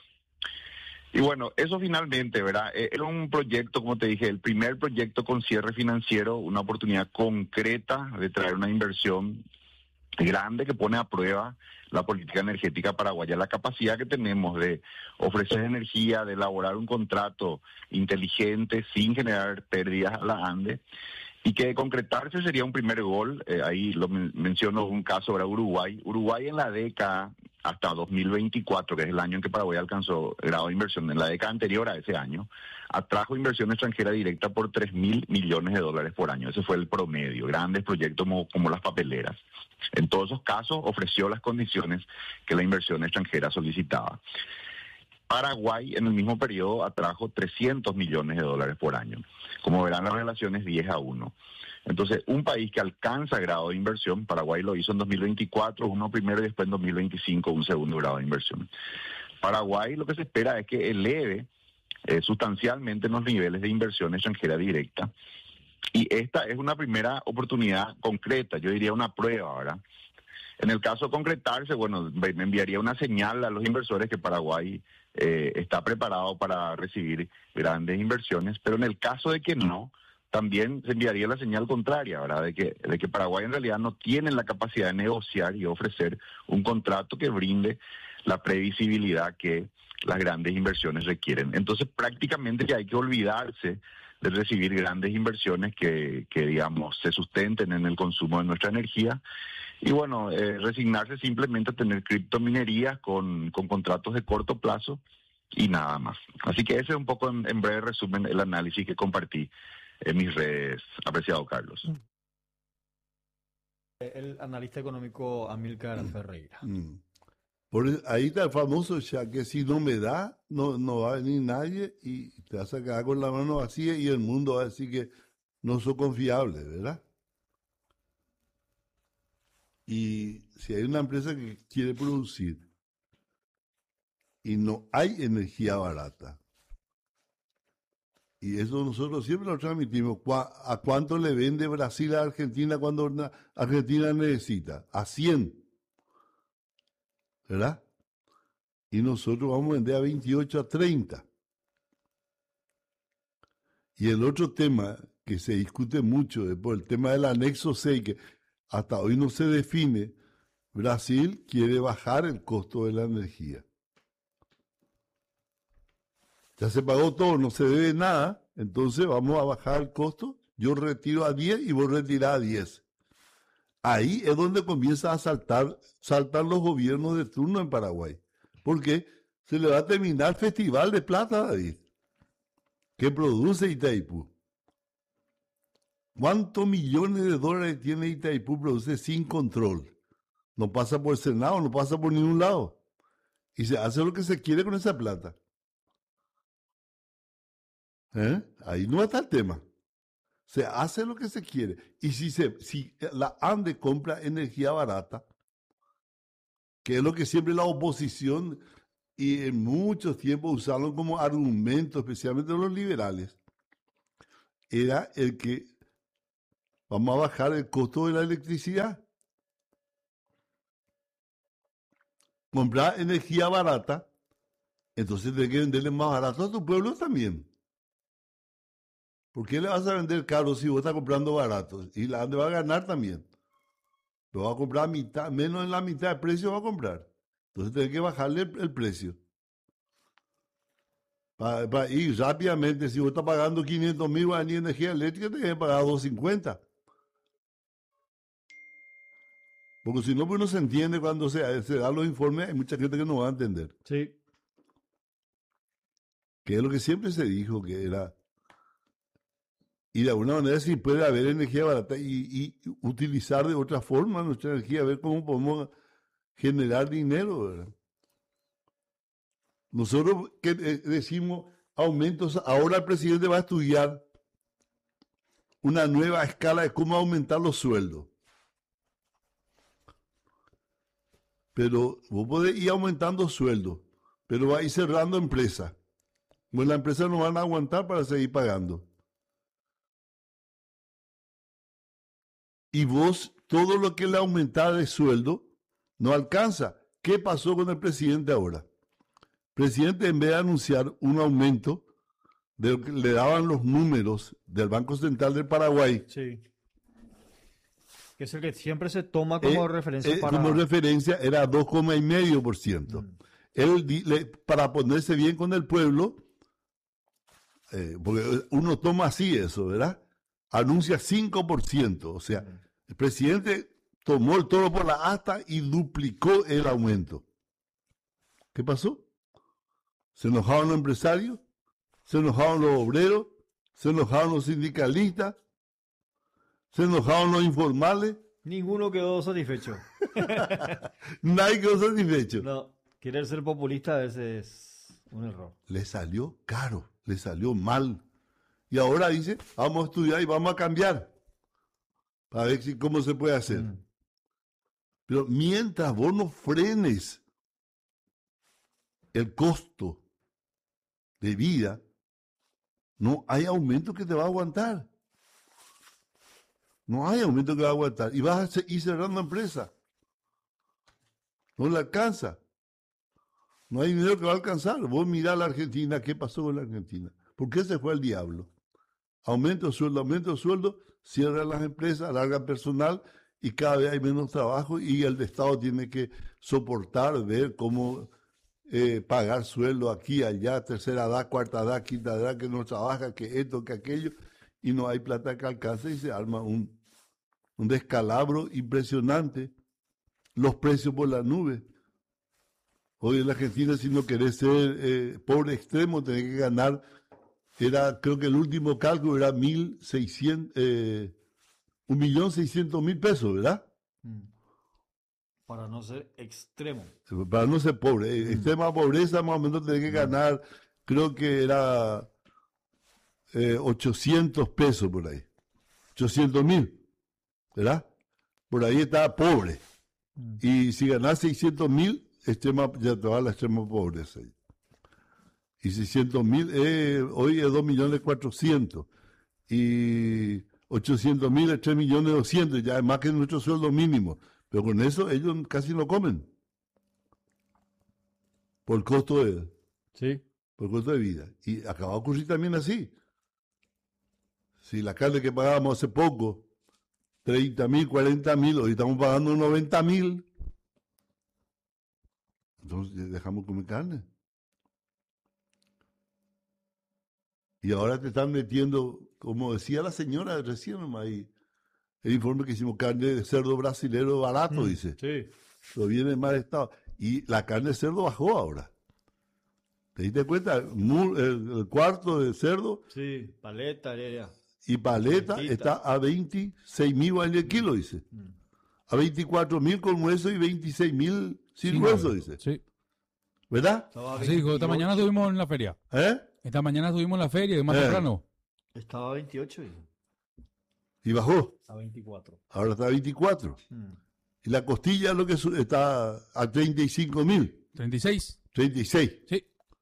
Y bueno, eso finalmente, ¿verdad? Era un proyecto, como te dije, el primer proyecto con cierre financiero, una oportunidad concreta de traer una inversión grande que pone a prueba la política energética paraguaya, la capacidad que tenemos de ofrecer energía, de elaborar un contrato inteligente sin generar pérdidas a la ANDE, y que de concretarse sería un primer gol. Eh, ahí lo men- menciono un caso, era Uruguay. Uruguay en la década hasta dos mil veinticuatro, que es el año en que Paraguay alcanzó grado de inversión, en la década anterior a ese año, atrajo inversión extranjera directa por tres mil millones de dólares por año. Ese fue el promedio. Grandes proyectos como, como las papeleras. En todos esos casos ofreció las condiciones que la inversión extranjera solicitaba. Paraguay en el mismo periodo atrajo trescientos millones de dólares por año. Como verán, las relaciones diez a uno. Entonces, un país que alcanza grado de inversión, Paraguay lo hizo en dos mil veinticuatro, uno primero, y después en dos mil veinticinco un segundo grado de inversión. Paraguay lo que se espera es que eleve eh, sustancialmente los niveles de inversión extranjera directa. Y esta es una primera oportunidad concreta, yo diría una prueba, ¿verdad? En el caso de concretarse, bueno, me enviaría una señal a los inversores que Paraguay eh, está preparado para recibir grandes inversiones, pero en el caso de que no, también se enviaría la señal contraria, ¿verdad? De que, de que Paraguay en realidad no tiene la capacidad de negociar y ofrecer un contrato que brinde la previsibilidad que las grandes inversiones requieren. Entonces, prácticamente ya hay que olvidarse de recibir grandes inversiones que, que, digamos, se sustenten en el consumo de nuestra energía. Y bueno, eh, resignarse simplemente a tener criptominerías con, con contratos de corto plazo y nada más. Así que ese es un poco, en, en breve resumen, el análisis que compartí en mis redes, apreciado Carlos. El analista económico Amílcar Ferreira. Mm. Por el, ahí está el famoso ya que si no me da, no, no va a venir nadie y te vas a quedar con la mano vacía y el mundo va a decir que no soy confiable, ¿verdad? Y si hay una empresa que quiere producir y no hay energía barata, y eso nosotros siempre lo transmitimos, ¿a cuánto le vende Brasil a Argentina cuando Argentina necesita? A cien, ¿verdad? Y nosotros vamos a vender a veintiocho, a treinta. Y el otro tema que se discute mucho es por el tema del anexo seis, que hasta hoy no se define. Brasil quiere bajar el costo de la energía. Ya se pagó todo, no se debe nada, entonces vamos a bajar el costo. Yo retiro a diez y vos retirás a diez. ahí es donde comienza a saltar, saltar los gobiernos de turno en Paraguay. Porque se le va a terminar el Festival de Plata, David, que produce Itaipú. ¿Cuántos millones de dólares tiene Itaipú? Produce sin control. No pasa por el Senado, no pasa por ningún lado. Y se hace lo que se quiere con esa plata. ¿Eh? Ahí no está el tema. Se hace lo que se quiere. Y si, se, si la ANDE compra energía barata, que es lo que siempre la oposición y en muchos tiempos usaron como argumento, especialmente los liberales, era el que vamos a bajar el costo de la electricidad. Comprar energía barata, entonces tienes que venderle más barato a tu pueblo también. ¿Por qué le vas a vender caro si vos estás comprando barato? Y la ANDE va a ganar también. Lo va a comprar a mitad, menos de la mitad de precio va a comprar. Entonces tienes que bajarle el, el precio. Para, para ir rápidamente, si vos estás pagando quinientos mil guaraníes de energía eléctrica, tenés que pagar doscientos cincuenta. Porque si no, pues no se entiende cuando se, se dan los informes, hay mucha gente que no va a entender. Sí. Que es lo que siempre se dijo, que era... Y de alguna manera sí puede haber energía barata y, y utilizar de otra forma nuestra energía, a ver cómo podemos generar dinero, ¿verdad? Nosotros que eh, decimos aumentos, ahora el presidente va a estudiar una nueva escala de cómo aumentar los sueldos. Pero vos podés ir aumentando sueldos, pero va a ir cerrando empresas. Pues las empresas no van a aguantar para seguir pagando. Y vos, todo lo que le aumentara de sueldo, no alcanza. ¿Qué pasó con el presidente ahora? El presidente, en vez de anunciar un aumento de lo que le daban los números del Banco Central del Paraguay, sí, que es el que siempre se toma como eh, referencia eh, para... como referencia era dos coma cinco por ciento. Mm. Él, le, para ponerse bien con el pueblo, eh, porque uno toma así eso, ¿verdad? Anuncia cinco por ciento, o sea, mm. el presidente tomó el toro por la asta y duplicó el aumento. ¿Qué pasó? Se enojaron los empresarios, se enojaron los obreros, se enojaron los sindicalistas, se enojaron los informales. Ninguno quedó satisfecho. Nadie quedó satisfecho. No, querer ser populista a veces es un error. Le salió caro, le salió mal. Y ahora dice, vamos a estudiar y vamos a cambiar. Para ver si, cómo se puede hacer. Mm. Pero mientras vos no frenes el costo de vida, no hay aumento que te va a aguantar. No hay aumento que va a aguantar. Y vas a ir cerrando empresas. No le alcanza. No hay dinero que va a alcanzar. Vos mirá a la Argentina, ¿qué pasó con la Argentina? ¿Por qué se fue al diablo? Aumento de sueldo, aumento de sueldo, cierran las empresas, alargan personal y cada vez hay menos trabajo y el Estado tiene que soportar, ver cómo eh, pagar sueldo aquí, allá, tercera edad, cuarta edad, quinta edad, que no trabaja, que esto, que aquello, y no hay plata que alcance y se arma un, un descalabro impresionante. Los precios por la nube. Hoy en la Argentina, si no querés ser eh, pobre extremo, tenés que ganar, era, creo que el último cálculo era mil seiscientos, eh, un millón seiscientos mil pesos, ¿verdad? Para no ser extremo. Para no ser pobre. Mm. Extrema pobreza, más o menos tenés que ganar, creo que era eh, ochocientos pesos por ahí. ochocientos mil, ¿verdad? Por ahí está pobre. Mm. Y si ganás seiscientos mil, extrema, ya te va a la extrema pobreza. Y seiscientos mil, eh, hoy es dos millones cuatrocientos. Y ochocientos mil es tres millones doscientos, ya es más que nuestro sueldo mínimo. Pero con eso ellos casi no comen. Por el costo de, sí. por el costo de vida. Y acaba de ocurrir también así. Si la carne que pagábamos hace poco, treinta mil, cuarenta mil, hoy estamos pagando noventa mil. Entonces dejamos comer carne. Y ahora te están metiendo, como decía la señora recién ahí, el informe que hicimos, carne de cerdo brasilero barato, Mm, dice. sí. Lo viene en mal estado. Y la carne de cerdo bajó ahora. ¿Te diste cuenta? Mu- El, el cuarto de cerdo Sí, paleta, ya, ya. y paleta Paletita. está a veintiséis mil guaraníes el kilo, dice. A veinticuatro mil con hueso y veintiséis mil sin Sin hueso, hueso. dice. Sí. ¿Verdad? Estaba a Así dijo, esta veintiocho. mañana estuvimos en la feria. ¿Eh? Esta mañana estuvimos en la feria, más Eh. temprano. Estaba a veintiocho y Y bajó. a veinticuatro. Ahora está a veinticuatro. Mm. Y la costilla lo que su- está a treinta y cinco mil. treinta y seis. treinta y seis. Sí.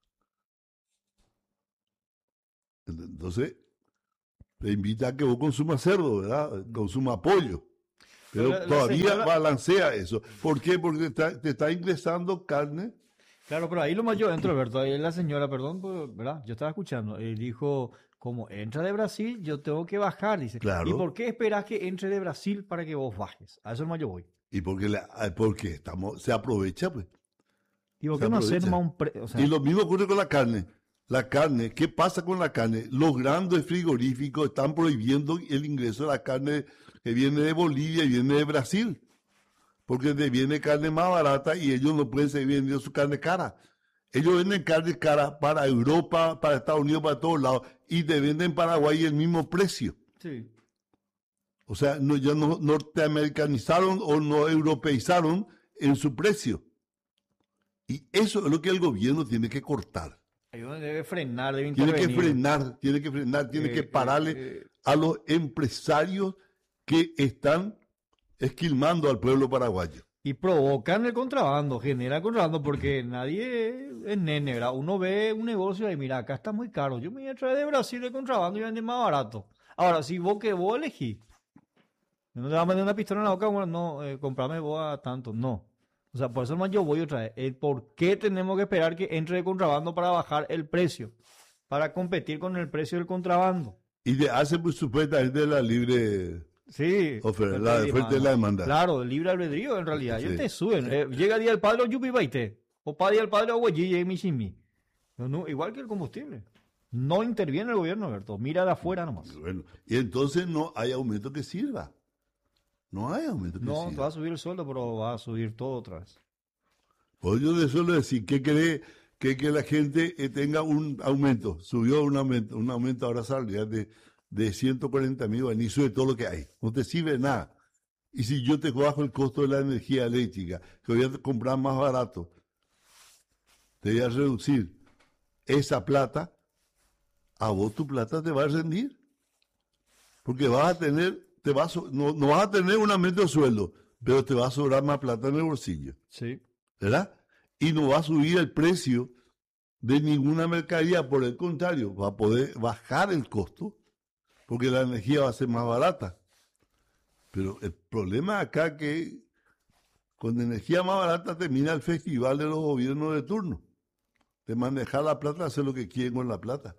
Entonces, te invita a que vos consumas cerdo, ¿verdad? Consuma pollo. Pero La- la todavía señora- balancea eso. ¿Por qué? Porque te está, te está ingresando carne. Claro, pero ahí lo más yo entro, Alberto. Ahí la señora, perdón, pues, ¿verdad? Yo estaba escuchando. Y dijo, como entra de Brasil, yo tengo que bajar. Dice, Claro. ¿y por qué esperás que entre de Brasil para que vos bajes? A eso más yo voy. Y porque, la- porque estamos, se aprovecha, pues. ¿Y por Se qué no hacer aprovecha. más un pre- o sea, Y lo mismo ocurre con la carne. La carne, ¿qué pasa con la carne? Los grandes frigoríficos están prohibiendo el ingreso de la carne que viene de Bolivia y viene de Brasil. Porque te viene carne más barata y ellos no pueden seguir vendiendo su carne cara. Ellos venden carne cara para Europa, para Estados Unidos, para todos lados. Y te venden en Paraguay el mismo precio. sí. O sea, no, ya no norteamericanizaron o no europeizaron en su precio. Y eso es lo que el gobierno tiene que cortar. Ahí es donde debe frenar, debe Tiene que intervenir. frenar, tiene que frenar, tiene Eh, que eh, pararle eh. a los empresarios que están esquilmando al pueblo paraguayo. Y provocan el contrabando, generan contrabando, porque nadie es nene, ¿verdad? Uno ve un negocio y mira, acá está muy caro. Yo me voy a traer de Brasil el contrabando y vender más barato. Ahora, si vos que vos elegís, no te vas a meter una pistola en la boca, bueno, no, eh, comprame vos a tanto, no. O sea, por eso más yo voy otra vez. El por qué tenemos que esperar que entre el contrabando para bajar el precio, para competir con el precio del contrabando. Y de hace pues, supuestamente la libre Sí. oferta, la de oferta de la demanda. Claro, el libre albedrío en realidad. Ellos Sí. te suben. Eh, llega día del padre o yupi baite. O pa día del padre o huellilla y michimi. No, no, igual que el combustible. No interviene el gobierno, Alberto. Mira de afuera nomás. Bueno, y entonces no hay aumento que sirva. No hay aumento que No, te sirva. va a subir el sueldo, pero va a subir todo otra vez. Pues yo le suelo decir que cree que, que la gente eh, tenga un aumento. Subió un aumento, un aumento ahora salarial de, de ciento cuarenta mil guaraníes, sube todo lo que hay. No te sirve nada. Y si yo te bajo el costo de la energía eléctrica, que voy a comprar más barato, te voy a reducir esa plata, a vos tu plata te va a rendir. Porque vas a tener, te vas a so- no, no vas a tener un aumento de sueldo, pero te va a sobrar más plata en el bolsillo. Sí. ¿Verdad? Y no va a subir el precio de ninguna mercadería, por el contrario, va a poder bajar el costo, porque la energía va a ser más barata. Pero el problema acá que con energía más barata termina el festival de los gobiernos de turno, de manejar la plata, hacer lo que quieren con la plata.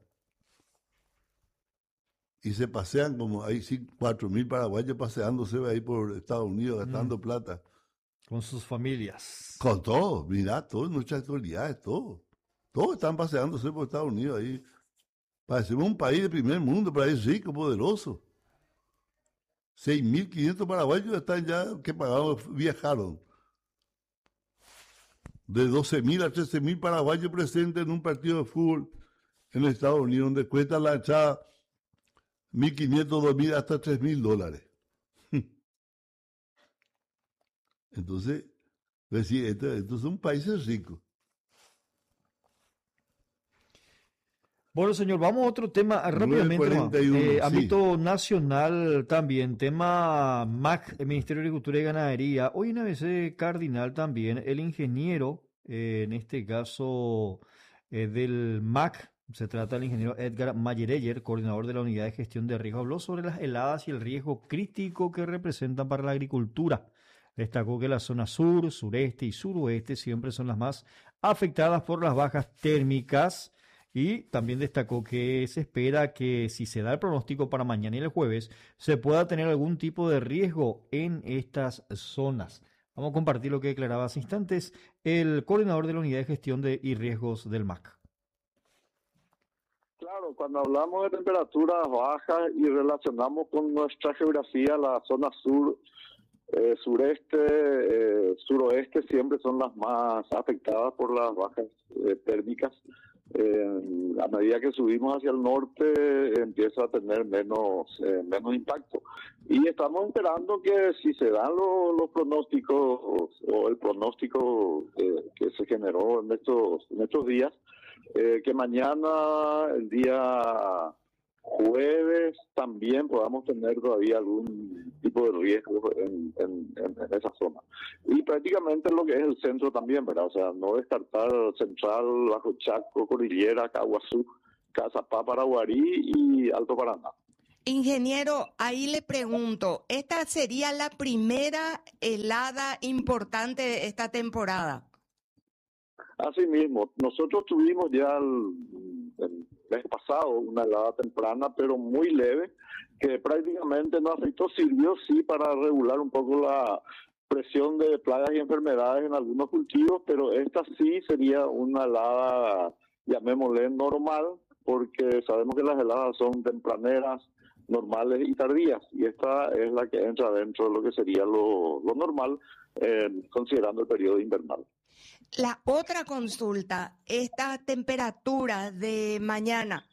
Y se pasean como hay cuatro mil paraguayos paseándose ahí por Estados Unidos, gastando Mm. plata. Con sus familias. Con todo, mira, todas nuestras autoridades, todo. Todos están paseándose por Estados Unidos ahí. Parecemos un país de primer mundo, un país rico, poderoso. seis mil quinientos paraguayos están ya que pagaron, viajaron. De doce mil a trece mil paraguayos presentes en un partido de fútbol en Estados Unidos, donde cuesta la entrada mil quinientos, dos mil hasta tres mil dólares. Entonces, decir, estos, estos son países ricos. Bueno, señor, vamos a otro tema ah, rápidamente. nueve cuarenta y uno, Eh, sí. ámbito nacional también, tema M A C, el Ministerio de Agricultura y Ganadería. Hoy en A B C Cardinal también, el ingeniero, eh, en este caso eh, del M A C, se trata del ingeniero Edgar Mayereyer, coordinador de la Unidad de Gestión de Riesgo, habló sobre las heladas y el riesgo crítico que representan para la agricultura. Destacó que la zona sur, sureste y suroeste siempre son las más afectadas por las bajas térmicas. Y también destacó que se espera que si se da el pronóstico para mañana y el jueves, se pueda tener algún tipo de riesgo en estas zonas. Vamos a compartir lo que declaraba hace instantes el coordinador de la Unidad de Gestión de y Riesgos del M A C. Claro, Claro, cuando hablamos de temperaturas bajas y relacionamos con nuestra geografía, la zona sur, eh, sureste, eh, suroeste siempre son las más afectadas por las bajas eh, térmicas. Eh, a medida que subimos hacia el norte eh, empieza a tener menos eh, menos impacto y estamos esperando que si se dan los, los pronósticos o, o el pronóstico eh, que se generó en estos en estos días, eh, que mañana, el día jueves, también podamos tener todavía algún tipo de riesgo en, en, en, en esa zona. Y prácticamente lo que es el centro también, ¿verdad? O sea, no descartar Central, Bajo Chaco, Cordillera, Caguazú, Cazapá, Paraguarí y Alto Paraná. Ingeniero, ahí le pregunto, ¿esta sería la primera helada importante de esta temporada? Así mismo, nosotros tuvimos ya el, el mes pasado una helada temprana, pero muy leve, que prácticamente no afectó, sirvió sí para regular un poco la presión de plagas y enfermedades en algunos cultivos, pero esta sí sería una helada, llamémosle normal, porque sabemos que las heladas son tempraneras, normales y tardías, y esta es la que entra dentro de lo que sería lo, lo normal, eh, considerando el periodo invernal. La otra consulta, esta temperatura de mañana,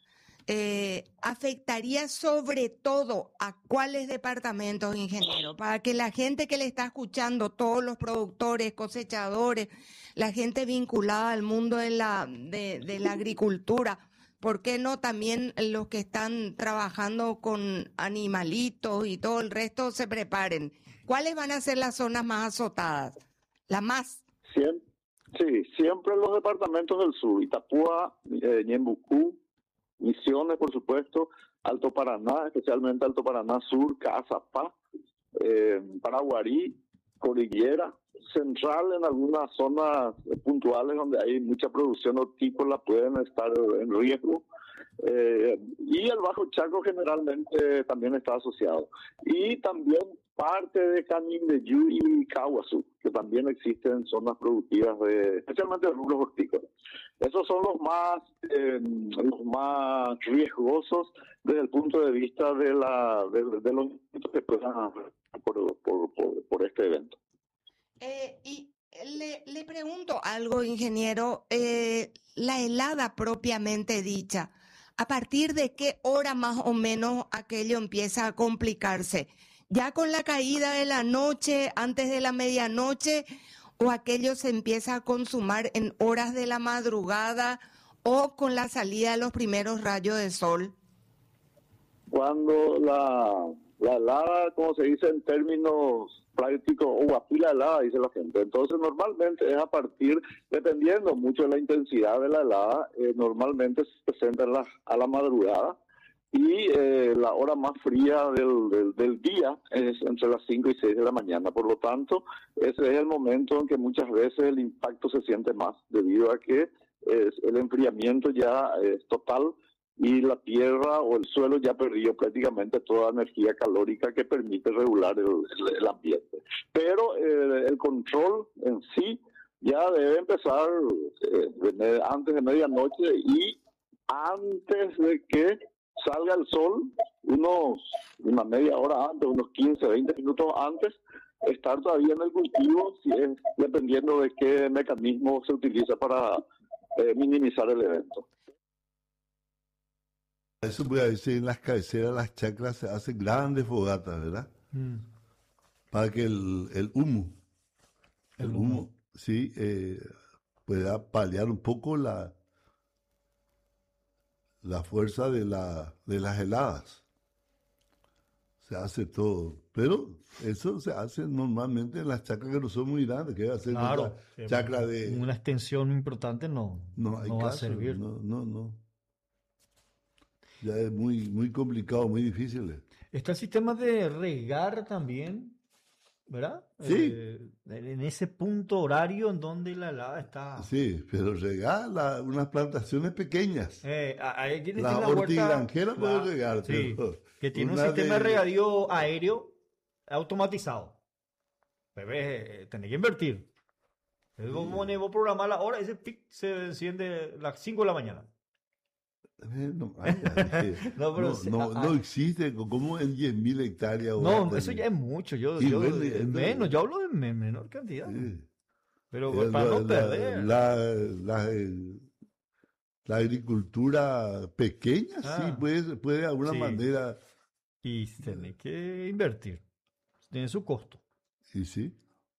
eh, ¿afectaría sobre todo a cuáles departamentos, ingeniero? Para que la gente que le está escuchando, todos los productores, cosechadores, la gente vinculada al mundo de la, de, de la agricultura, ¿por qué no también los que están trabajando con animalitos y todo el resto se preparen? ¿Cuáles van a ser las zonas más azotadas? La más... Siempre. Sí, siempre los departamentos del sur, Itapúa, eh, Ñembucú, Misiones, por supuesto, Alto Paraná, especialmente Alto Paraná Sur, Cazapá, eh, Paraguarí, Cordillera, Central en algunas zonas puntuales donde hay mucha producción hortícola pueden estar en riesgo. Eh, y el Bajo Chaco generalmente también está asociado. Y también parte de Canindeyú y Caguazú, que también existen zonas productivas, de, especialmente de rubros hortícolas. Esos son los más eh, los más riesgosos desde el punto de vista de, la, de, de los que puedan por, por, por, por este evento. Eh, y le, le pregunto algo, ingeniero, eh, la helada propiamente dicha, ¿a partir de qué hora más o menos aquello empieza a complicarse? ¿Ya con la caída de la noche, antes de la medianoche, o aquello se empieza a consumar en horas de la madrugada o con la salida de los primeros rayos de sol? Cuando la, la helada, como se dice en términos prácticos, o guapila helada, dice la gente. Entonces, normalmente es a partir, dependiendo mucho de la intensidad de la helada, eh, normalmente se presenta en la, a la madrugada. Y eh, la hora más fría del, del, del día es entre las cinco y seis de la mañana. Por lo tanto, ese es el momento en que muchas veces el impacto se siente más, debido a que es, el enfriamiento ya es total y la tierra o el suelo ya perdió prácticamente toda la energía calórica que permite regular el, el, el ambiente. Pero eh, el control en sí ya debe empezar eh, antes de medianoche y antes de que salga el sol, unos una media hora antes, unos quince, veinte minutos antes, estar todavía en el cultivo, si es, dependiendo de qué mecanismo se utiliza para eh, minimizar el evento. Eso voy a decir, en las cabeceras, las chacras se hacen grandes fogatas, ¿verdad? Mm. Para que el, el humo, el, el humo, humo, sí, eh, pueda paliar un poco la la fuerza de, la, de las heladas. Se hace todo. Pero eso se hace normalmente en las chacras que no son muy grandes, que va a ser claro, una chacra de... Una extensión importante no, no, hay no caso, va a servir. No, no, no. Ya es muy, muy complicado, muy difícil. Está el sistema de regar también, ¿verdad? Sí. Eh, en ese punto horario en donde la helada está. Sí, pero regar la, unas plantaciones pequeñas. Eh, hay quienes la tienen la hortigranjera puede la, regar. Sí, pero que tiene un sistema de... de regadío aéreo automatizado. Bebé, tenés que invertir. Es como sí. Vos programar la hora, ese pic se enciende a las cinco de la mañana. Eh, no, ay, ay, No, pero no, sí, no, ah, no ah. existe, como en diez mil hectáreas. No, ahora eso ya es tenés. mucho. Yo, Y yo bueno, eh, y- menos, yo hablo de me- menor cantidad. Pero Eh, para la- no la- perder. La, la, eh, la agricultura pequeña, sí, Ah. puede, puede de alguna Sí. manera. Y tiene que invertir. Tiene su costo. Sí, sí.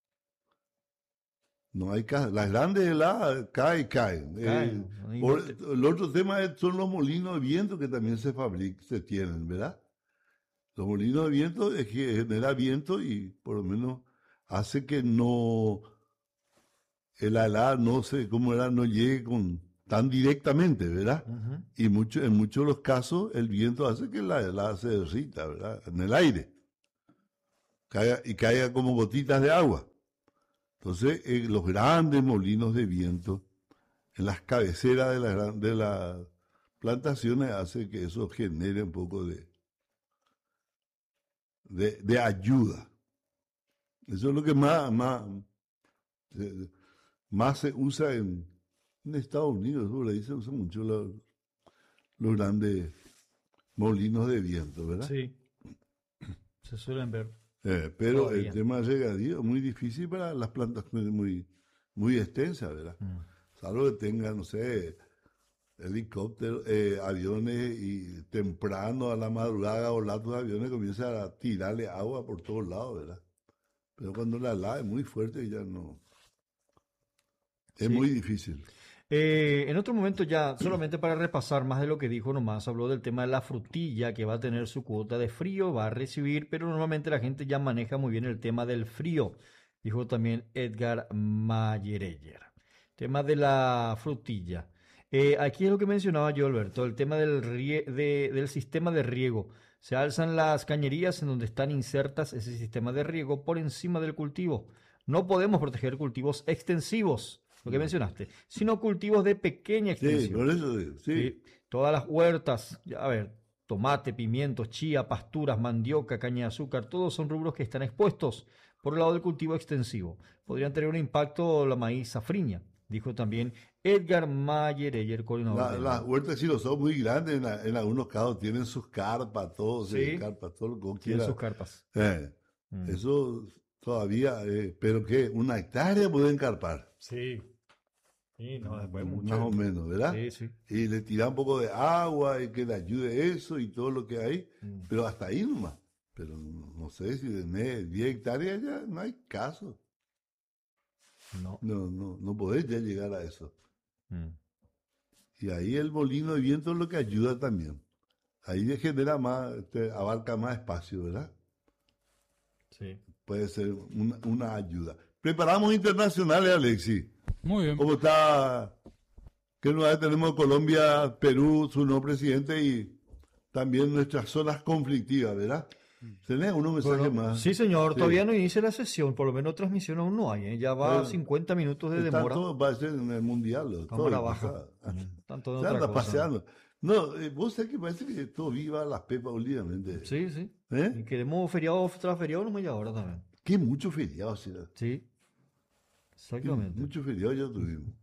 No hay caso. Las grandes heladas caen, caen. Caen, Eh, no hay por- inverte- el otro tema es- son los molinos de viento que también se fabrican, se tienen, ¿verdad? Los molinos de viento es que genera viento y por lo menos hace que no el helada no se, como era, no llegue con tan directamente, ¿verdad? Ujú. Y mucho, en muchos de los casos el viento hace que la helada se derrita, ¿verdad? En el aire. Caiga, y caiga como gotitas de agua. Entonces, eh, los grandes molinos de viento en las cabeceras de, la gran- de las plantaciones hace que eso genere un poco de, de, de ayuda. Eso es lo que más, más, eh, más se usa en, en Estados Unidos. Por ahí se usan mucho los, los grandes molinos de viento, ¿verdad? Sí. Se suelen ver. Eh, pero Todavía. el tema de regadío es muy difícil para las plantaciones muy, muy extensas, ¿verdad? Mm. Salvo que tengan, no sé, helicópteros, eh, aviones y temprano a la madrugada o latos de aviones comienzan a tirarle agua por todos lados, ¿verdad? Pero cuando la helada es muy fuerte ya no. Es Sí. muy difícil. Eh, en otro momento ya, solamente para repasar más de lo que dijo nomás, habló del tema de la frutilla que va a tener su cuota de frío, va a recibir, pero normalmente la gente ya maneja muy bien el tema del frío, dijo también Edgar Mayereyer. Tema de la frutilla. Eh, aquí es lo que mencionaba yo, Alberto, el tema del, rie- de- del sistema de riego. Se alzan las cañerías en donde están insertas ese sistema de riego por encima del cultivo. No podemos proteger cultivos extensivos, lo que mencionaste, sino cultivos de pequeña Sí, extensión. por eso, sí. Sí, todas las huertas, ya, a ver, tomate, pimientos, chía, pasturas, mandioca, caña de azúcar, todos son rubros que están expuestos por el lado del cultivo extensivo. Podrían tener un impacto la maíz safriña, dijo también Edgar Mayereyer, coordinador. La- del- las huertas, si no son muy grandes, en, la- en algunos casos tienen sus carpas, todo, Sí. sí, carpas, todo lo que uno Tienen quiera. sus carpas. Eh, Mm. Eso todavía, eh, pero que una hectárea pueden carpar. Sí. Sí, no, después Más mucho. o menos, ¿verdad? Sí, sí. Y le tiran un poco de agua y que le ayude eso y todo lo que hay, Mm. pero hasta ahí nomás. Pero no sé si de diez hectáreas ya no hay caso. No. No, no, no podés ya llegar a eso. Mm. Y ahí el molino de viento es lo que ayuda también. Ahí le genera más, te abarca más espacio, ¿verdad? Sí. Puede ser una, una ayuda. Preparamos internacionales, Alexis. Muy bien. ¿Cómo está? ¿Qué novedades tenemos Colombia, Perú, su nuevo presidente y también nuestras zonas conflictivas, ¿verdad? ¿Tenés unos mensajes Bueno, más? sí, señor, Sí. todavía no inicia la sesión, por lo menos transmisión aún no hay, ¿eh? Ya va Bueno, cincuenta minutos de Está demora. todo, va a ser en el mundial. lo- todo Cámara lo baja. pasado. Están todos en Se otra anda cosa. paseando. No, eh, vos sabés que parece que todo viva las pepas últimamente. Sí, sí. ¿Eh? Y queremos feriado tras feriado, no me ahora también. Qué mucho feriado, ¿sí? Sí, exactamente. Mucho feriado ya tuvimos.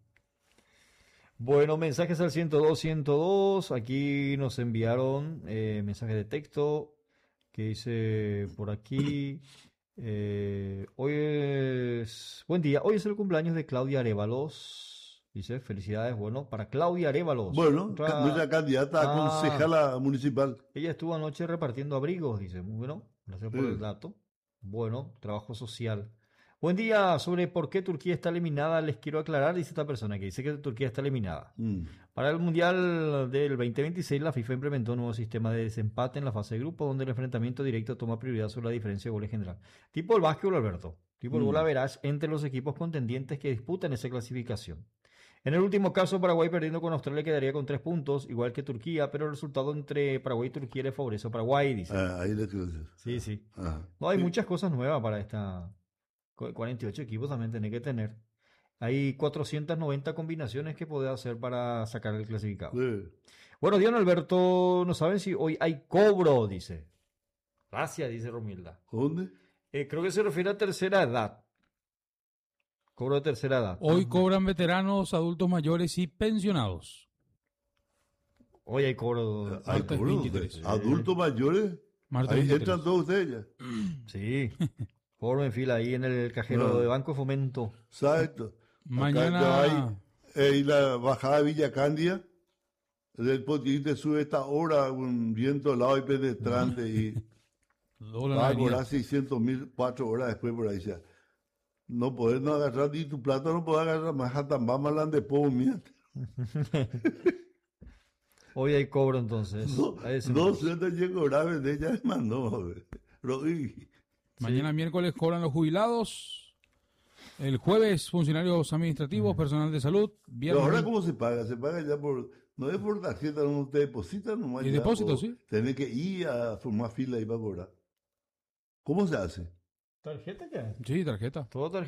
Bueno, mensajes al ciento dos, ciento dos. Aquí nos enviaron eh, mensajes de texto que dice por aquí. eh, hoy es. Buen día. Hoy es el cumpleaños de Claudia Arévalos. Dice, felicidades, bueno, para Claudia Arévalos. Bueno, Otra- ca- nuestra candidata a Ah, concejala municipal. Ella estuvo anoche repartiendo abrigos, dice. Muy bueno, gracias por Sí. el dato. Bueno, trabajo social. Buen día, sobre por qué Turquía está eliminada, les quiero aclarar, dice esta persona que dice que Turquía está eliminada. Mm. Para el Mundial del veinte veintiséis, la FIFA implementó un nuevo sistema de desempate en la fase de grupo, donde el enfrentamiento directo toma prioridad sobre la diferencia de goles general. Tipo el básquetbol, Alberto. Tipo el Mm. gol average entre los equipos contendientes que disputan esa clasificación. En el último caso, Paraguay perdiendo con Australia quedaría con tres puntos, igual que Turquía, pero el resultado entre Paraguay y Turquía le favorece a Paraguay, dice. Ah, ahí le quiero decir. Sí, sí. Ah. No, hay muchas cosas nuevas para esta. cu- cuarenta y ocho equipos también tiene que tener. Hay cuatrocientas noventa combinaciones que puede hacer para sacar el clasificado. Sí. Bueno, Dion Alberto, no saben si hoy hay cobro, dice. Gracias, dice Romilda. ¿Dónde? Eh, creo que se refiere a tercera edad. Cobro de tercera edad. Hoy cobran veteranos, adultos mayores y pensionados. Hoy hay cobro. Hay Martes cobro, veintitrés. adultos mayores, Martes ahí veintitrés. entran todos ustedes ya. Sí. Cobro en fila ahí en el cajero No. de Banco Fomento. Exacto. Mañana- Acá hay eh, y la bajada de Villa Candia, del Potillín te sube esta hora, un viento helado y penetrante y Dobla la va a avenida. cobrar seiscientos mil cuatro horas después por ahí. O sea, no podés no agarrar ni tu plata, no podés agarrar más Jatambama, la de Pou, mira. Hoy hay cobro entonces. No, Ahí se- no suelta llegó grave de ella, mandó. Pero, y- Mañana miércoles cobran los jubilados. El jueves, funcionarios administrativos, personal de salud. pero Viernes, ahora, ¿cómo se paga? Se paga ya por. No es por tarjeta, no te depositan nomás. Y ya, depósito, o sí. Tenés que ir a formar fila y para cobrar. ¿Cómo se hace? ¿Tarjeta qué? Sí, tarjeta. Todo tarjeta.